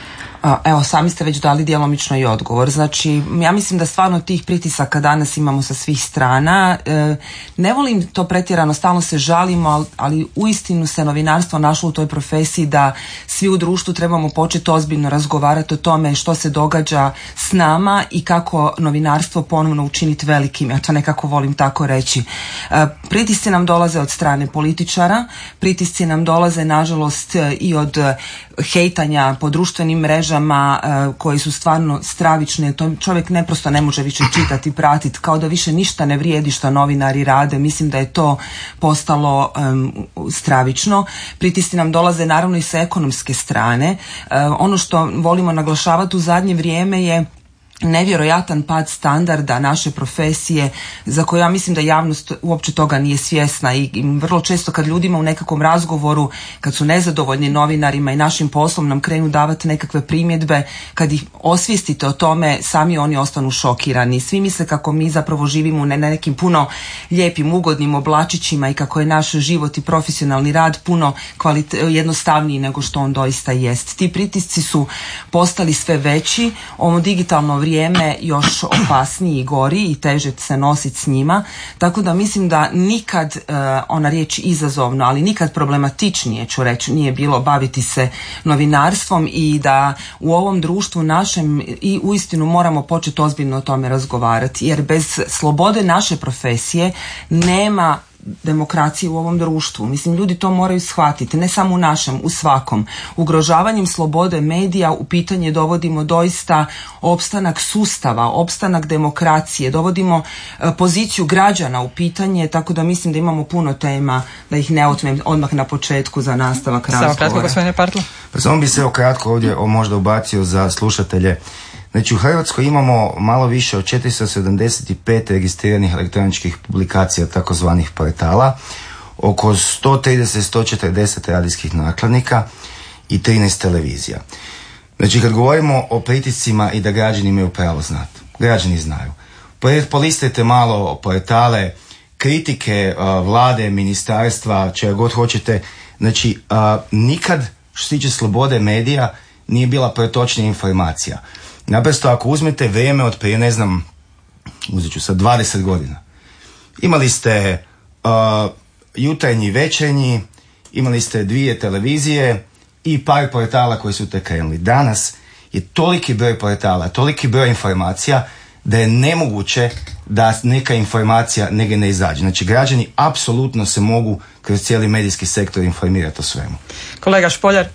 Evo, sami ste već dali djelomično i odgovor. Znači, ja mislim da stvarno tih pritisaka danas imamo sa svih strana. E, ne volim to pretjerano, stalno se žalimo, ali, ali uistinu se novinarstvo našlo u toj profesiji da svi u društvu trebamo početi ozbiljno razgovarati o tome što se događa s nama i kako novinarstvo ponovno učiniti velikim. Ja to nekako volim tako reći. E, pritisci nam dolaze od strane političara, pritisci nam dolaze nažalost i od hejtanja po društvenim mrežama uh, koji su stvarno stravične. To čovjek neprosto ne može više čitati, pratiti, kao da više ništa ne vrijedi što novinari rade. Mislim da je to postalo um, stravično. Pritisci nam dolaze naravno i sa ekonomske strane. Uh, ono što volimo naglašavati u zadnje vrijeme je nevjerojatan pad standarda naše profesije, za koju ja mislim da javnost uopće toga nije svjesna. I, i vrlo često kad ljudima u nekakvom razgovoru, kad su nezadovoljni novinarima i našim poslom, nam krenu davati nekakve primjedbe, kad ih osvijestite o tome, sami oni ostanu šokirani. Svi misle kako mi zapravo živimo na nekim puno lijepim, ugodnim oblačićima i kako je naš život i profesionalni rad puno kvalite, jednostavniji nego što on doista jest. Ti pritisci su postali sve veći, ovo digitalno vrijeme još opasniji i gori i teže se nositi s njima, tako da mislim da nikad, uh, ona riječ izazovno, ali nikad problematičnije, ću reći, nije bilo baviti se novinarstvom i da u ovom društvu našem i uistinu moramo početi ozbiljno o tome razgovarati, jer bez slobode naše profesije nema demokracije u ovom društvu. Mislim, ljudi to moraju shvatiti, ne samo u našem, u svakom. Ugrožavanjem slobode medija u pitanje dovodimo doista opstanak sustava, opstanak demokracije, dovodimo e, poziciju građana u pitanje, tako da mislim da imamo puno tema, da ih ne otmem odmah na početku za nastavak razgovora. Samo kratko, gospodine Partl. Pa samo bi se evo kratko ovdje o, možda ubacio za slušatelje. Znači u Hrvatskoj imamo malo više od četiristo sedamdeset pet registriranih elektroničkih publikacija, takozvanih portala, oko sto trideset do sto četrdeset radijskih nakladnika i trinaest televizija. Znači kad govorimo o pritiscima i da građani imaju pravo znati, građani znaju. Polistajte malo portale, kritike uh, vlade, ministarstva, čega god hoćete. Znači uh, nikad što se tiče slobode medija nije bila pretočnija informacija. Naprosto ako uzmete vrijeme od prije, ne znam, uzet ću sad dvadeset godina, imali ste uh, jutarnji, večernji, imali ste dvije televizije i par portala koji su tek krenuli. Danas je toliki broj portala, toliki broj informacija da je nemoguće da neka informacija negdje ne izađe. Znači građani apsolutno se mogu kroz cijeli medijski sektor informirati o svemu. Kolega Špoljar.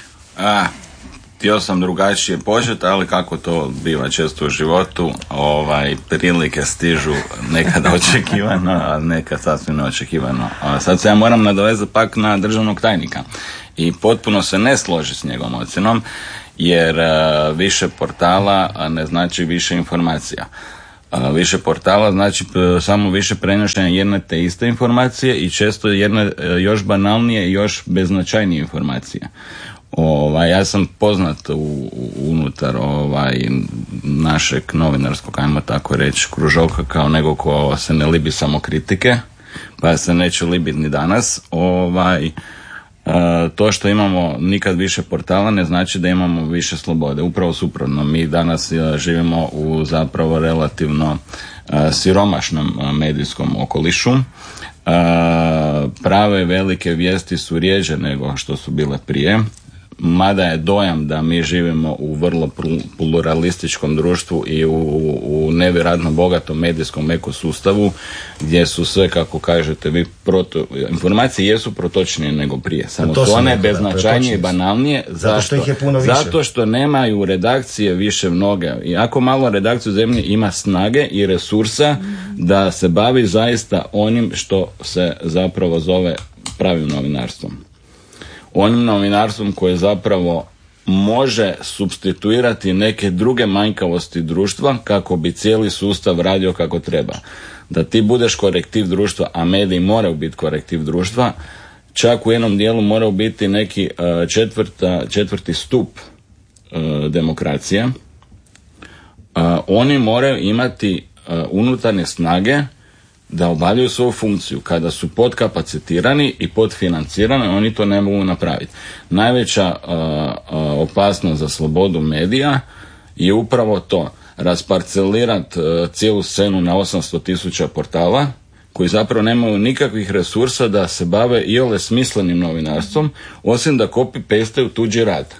A. Htio sam drugačije početi, ali kako to biva često u životu, ovaj, prilike stižu nekada očekivano, a nekad sasvim neočekivano. A sad se ja moram nadovezati pak na državnog tajnika i potpuno se ne složi s njegovom ocjenom, jer a, više portala a ne znači više informacija. A, više portala znači p- samo više prenošenja jedne te iste informacije i često jedne a, još banalnije i još beznačajnije informacije. Ovaj, ja sam poznat u, u, unutar ovaj, našeg novinarskog, ajmo tako reći, kružoka kao nego ko se ne libi samo kritike, pa se neće libiti ni danas. Ovaj, e, to što imamo nikad više portala ne znači da imamo više slobode. Upravo suprotno, mi danas e, živimo u zapravo relativno e, siromašnom e, medijskom okolišu. E, prave velike vijesti su rjeđe nego što su bile prije. mada je dojam da mi živimo u vrlo pluralističkom društvu i u, u nevjerojatno bogatom medijskom ekosustavu gdje su sve, kako kažete vi, proto, informacije jesu protočnije nego prije, samo su one beznačajnije i banalnije. Zato što ih je puno više. Zato što nemaju redakcije više mnoge. Jako malo redakcija u zemlji ima snage i resursa da se bavi zaista onim što se zapravo zove pravim novinarstvom. Onim novinarstvom koje zapravo može supstituirati neke druge manjkavosti društva kako bi cijeli sustav radio kako treba. Da ti budeš korektiv društva, a mediji moraju biti korektiv društva, čak u jednom dijelu moraju biti neki uh, četvrta, četvrti stup uh, demokracije. Uh, oni moraju imati uh, unutarnje snage da obavljaju svoju funkciju. Kada su podkapacitirani i podfinancirani, oni to ne mogu napraviti. Najveća uh, uh, opasnost za slobodu medija je upravo to. Rasparcelirati uh, cijelu scenu na osamsto tisuća portala koji zapravo nemaju nikakvih resursa da se bave iole smislenim novinarstvom, osim da copy-pastaju tuđi rad.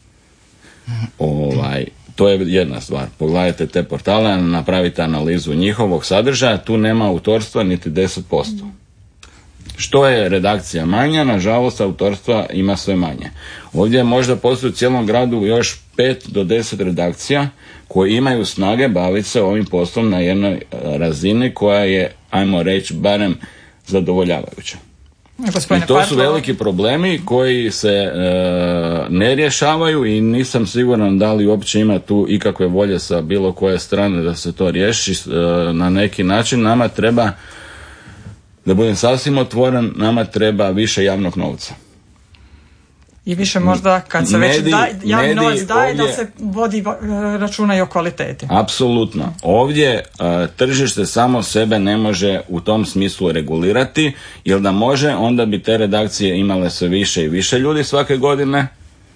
Ovaj... To je jedna stvar. Pogledajte te portale, napravite analizu njihovog sadržaja, tu nema autorstva niti deset posto. Što je redakcija manja, nažalost autorstva ima sve manje. Ovdje možda postoji u cijelom gradu još pet do deset redakcija koje imaju snage baviti se ovim poslom na jednoj razini koja je, ajmo reći, barem zadovoljavajuća. Gospodine I to su Parlo, veliki problemi koji se e, ne rješavaju i nisam siguran da li uopće ima tu ikakve volje sa bilo koje strane da se to riješi e, na neki način. Nama treba, da budem sasvim otvoren, nama treba više javnog novca. I više možda kad se Mediji, već da, javni mediji novac daje ovdje, da se vodi računa i o kvaliteti. Apsolutno. Ovdje a, tržište samo sebe ne može u tom smislu regulirati, jer da može, onda bi te redakcije imale sve više i više ljudi svake godine,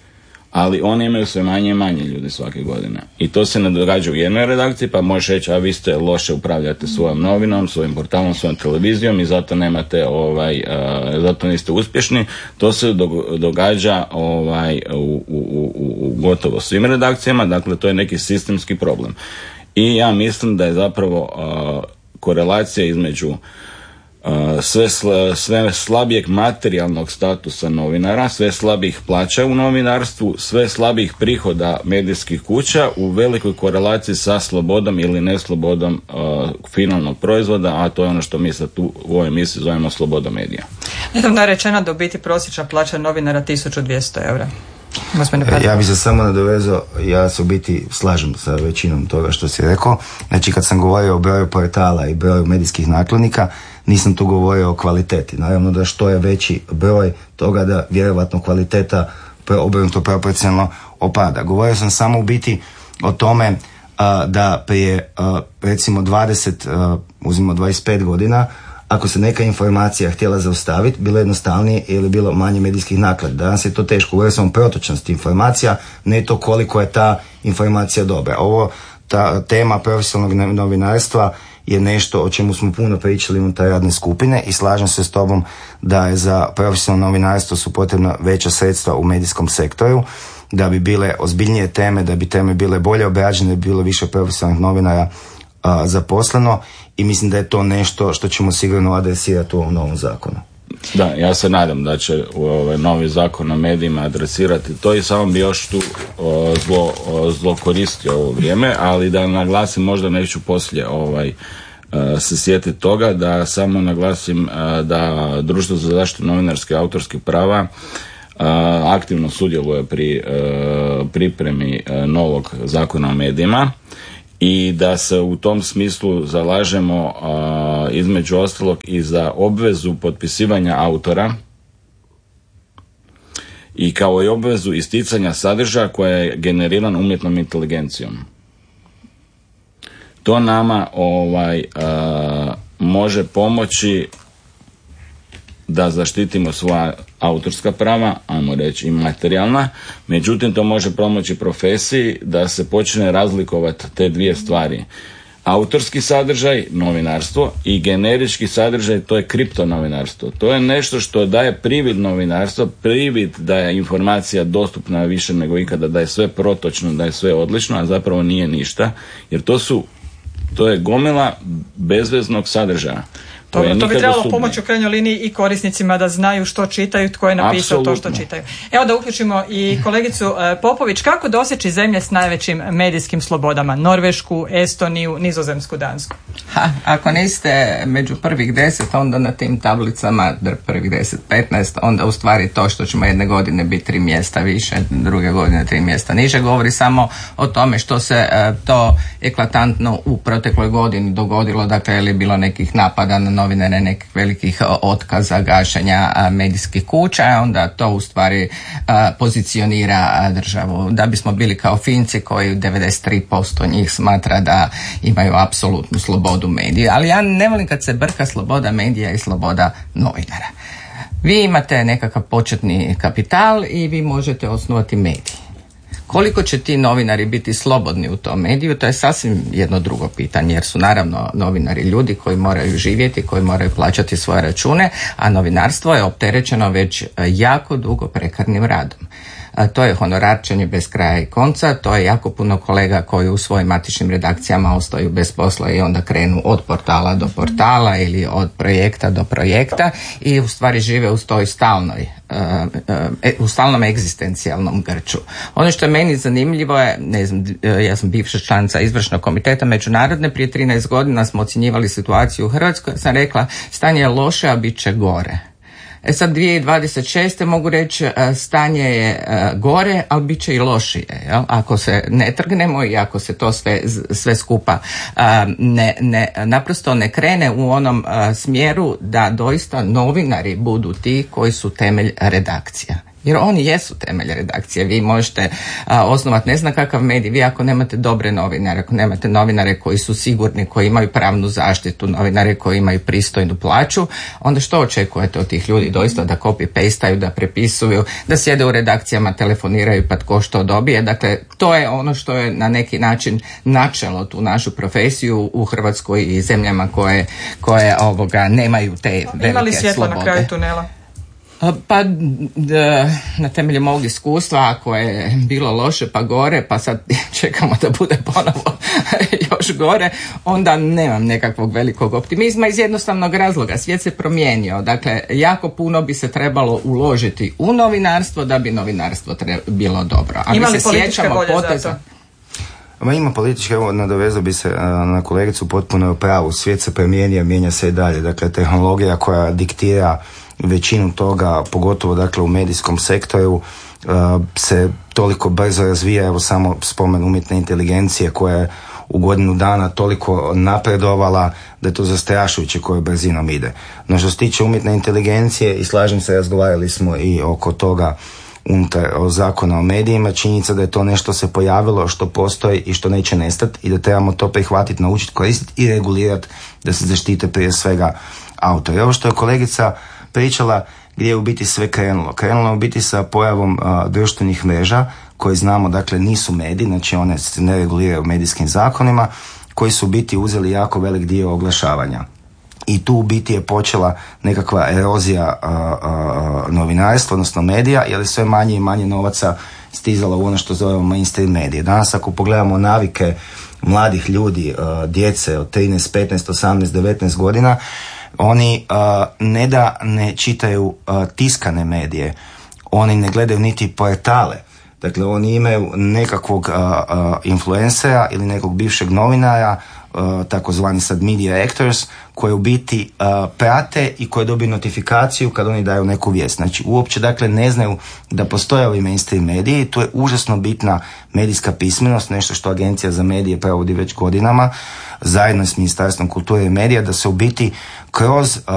ali oni imaju sve manje i manje ljudi svake godine. I to se ne događa u jednoj redakciji, pa možeš reći, a vi ste loše upravljate svojom novinom, svojim portalom, svojom televizijom i zato nemate, ovaj, uh, zato niste uspješni. To se događa ovaj, u, u, u, u gotovo svim redakcijama, dakle to je neki sistemski problem. I ja mislim da je zapravo uh, korelacija između Uh, sve, sla, sve slabijeg materijalnog statusa novinara, sve slabijih plaća u novinarstvu, sve slabijih prihoda medijskih kuća u velikoj korelaciji sa slobodom ili neslobodom uh, finalnog proizvoda, a to je ono što mi sad tu u ovoj emisiji zovemo sloboda medija. Nedavno je rečeno da u biti prosječna plaća novinara tisuću dvjesto eura. Ja bih se samo nadovezao, ja se u biti slažem sa većinom toga što si rekao. Znači kad sam govorio o broju portala i broju medijskih nakladnika, nisam tu govorio o kvaliteti. Naravno da što je veći broj toga da vjerovatno kvaliteta obrnuto proporcionalno opada. Govorio sam samo u biti o tome a, da prije a, recimo dvadeset, a, uzmimo dvadeset pet godina, ako se neka informacija htjela zaustaviti, bilo jednostavnije ili bilo manje medijskih naklada. Danas je to teško. Govorio sam o protočnosti informacija, ne to koliko je ta informacija dobra. Ovo, ta tema profesionalnog novinarstva je nešto o čemu smo puno pričali unutar radne skupine i slažem se s tobom da je za profesionalno novinarstvo su potrebna veća sredstva u medijskom sektoru, da bi bile ozbiljnije teme, da bi teme bile bolje obrađene, da bi bilo više profesionalnih novinara a, zaposleno i mislim da je to nešto što ćemo sigurno adresirati u ovom novom zakonu. Da, ja se nadam da će ovaj novi zakon o medijima adresirati to i samo bi još tu o, zlo, o, zlo koristio ovo vrijeme, ali da naglasim, možda neću poslije ovaj, a, se sjetiti toga, da samo naglasim a, da Društvo za zaštitu novinarske i autorskih prava a, aktivno sudjeluje pri a, pripremi a, novog zakona o medijima i da se u tom smislu zalažemo a, između ostalog i za obvezu potpisivanja autora i kao i obvezu isticanja sadržaja koja je generiran umjetnom inteligencijom. To nama ovaj a, može pomoći da zaštitimo svoja autorska prava, ajmo reći i materijalna, međutim to može pomoći profesiji da se počne razlikovati te dvije stvari. autorski sadržaj, novinarstvo, i generički sadržaj, to je kriptonovinarstvo. To je nešto što daje privid novinarstva, privid da je informacija dostupna više nego ikada, da je sve protočno, da je sve odlično, a zapravo nije ništa, jer to su, to je gomila bezveznog sadržaja. To, to bi trebalo pomoći u krajnjoj liniji i korisnicima da znaju što čitaju, tko je napisao Absolutno. To što čitaju. Evo da uključimo i kolegicu Popović. Kako doseći zemlje s najvećim medijskim slobodama? Norvešku, Estoniju, Nizozemsku, Dansku? Ha, ako niste među prvih deset, onda na tim tablicama prvih deset, petnaest, onda u stvari to što ćemo jedne godine biti tri mjesta više, druge godine tri mjesta niže, govori samo o tome što se to eklatantno u protekloj godini dogodilo, dakle je li bilo nekih napada na novinare, nekih velikih otkaza, gašenja medijskih kuća, onda to u stvari pozicionira državu. Da bismo bili kao Finci koji devedeset tri posto njih smatra da imaju apsolutnu slobodu medija, ali ja ne volim kad se brka sloboda medija i sloboda novinara. Vi imate nekakav početni kapital i vi možete osnovati medij. Koliko će ti novinari biti slobodni u tom mediju, to je sasvim jedno drugo pitanje, jer su naravno novinari ljudi koji moraju živjeti, koji moraju plaćati svoje račune, a novinarstvo je opterećeno već jako dugo prekarnim radom. To je honorarčenje bez kraja i konca, to je jako puno kolega koji u svojim matičnim redakcijama ostaju bez posla i onda krenu od portala do portala ili od projekta do projekta i u stvari žive u toj stalnoj, u stalnom egzistencijalnom grču. Ono što je meni zanimljivo je, ne znam, ja sam bivša članica izvršnog komiteta međunarodne, prije trinaest godina smo ocjenjivali situaciju u Hrvatskoj, sam rekla stanje je loše, a bit će gore. E sad dvije tisuće dvadeset šeste mogu reći stanje je gore, ali bit će i lošije. Jel? Ako se ne trgnemo i ako se to sve, sve skupa ne, ne, naprosto ne krene u onom smjeru da doista novinari budu ti koji su temelj redakcija. Jer oni jesu temelj redakcije. Vi možete a, osnovati ne znam kakav medij, vi ako nemate dobre novinare, ako nemate novinare koji su sigurni, koji imaju pravnu zaštitu, novinare koji imaju pristojnu plaću, onda što očekujete od tih ljudi? Doista da copy-pastaju, da prepisuju, da sjede u redakcijama, telefoniraju pa tko što dobije. Dakle, to je ono što je na neki način načelo tu našu profesiju u Hrvatskoj i zemljama koje, koje ovoga, nemaju te velike slobode. Ima li svjetla na kraju tunela? Pa na temelju mog iskustva, ako je bilo loše pa gore, pa sad čekamo da bude ponovo još gore, onda nemam nekakvog velikog optimizma iz jednostavnog razloga. Svijet se promijenio, dakle jako puno bi se trebalo uložiti u novinarstvo da bi novinarstvo tre- bilo dobro. A ima li političke volje poteza? za to? Ma ima političke, evo nadovezao bi se na kolegicu, potpuno u pravu. Svijet se promijenio, mijenja se i dalje. Dakle, tehnologija koja diktira većinu toga, pogotovo dakle u medijskom sektoru, uh, se toliko brzo razvija. Evo samo spomen umjetne inteligencije koja je u godinu dana toliko napredovala da je to zastrašujuće kojom brzinom ide. No što se tiče umjetne inteligencije, i slažem se, razgovarali smo i oko toga unutar zakona o medijima, činjenica da je to nešto se pojavilo, što postoji i što neće nestati i da trebamo to prihvatiti, naučiti, koristiti i regulirati da se zaštite prije svega autori. Ovo što je kolegica pričala, gdje je u biti sve krenulo. Krenulo je u biti sa pojavom uh, društvenih mreža, koji znamo, dakle, nisu mediji, znači one se ne reguliraju medijskim zakonima, koji su u biti uzeli jako velik dio oglašavanja. I tu u biti je počela nekakva erozija uh, uh, novinarstva, odnosno medija, jer je sve manje i manje novaca stizalo u ono što zovemo mainstream medije. Danas ako pogledamo navike mladih ljudi, uh, djece od trinaest, petnaest, osamnaest, devetnaest godina, oni uh, ne da ne čitaju uh, tiskane medije, oni ne gledaju niti portale. Dakle, oni imaju nekakvog uh, uh, influencera ili nekog bivšeg novinara, uh, takozvani sad media actors, koji u biti uh, prate i koji dobiju notifikaciju kad oni daju neku vijest. Znači, uopće dakle ne znaju da postoje ovi mainstream mediji. Tu je užasno bitna medijska pismenost, nešto što Agencija za medije provodi već godinama, zajedno s Ministarstvom kulture i medija, da se u biti kroz uh,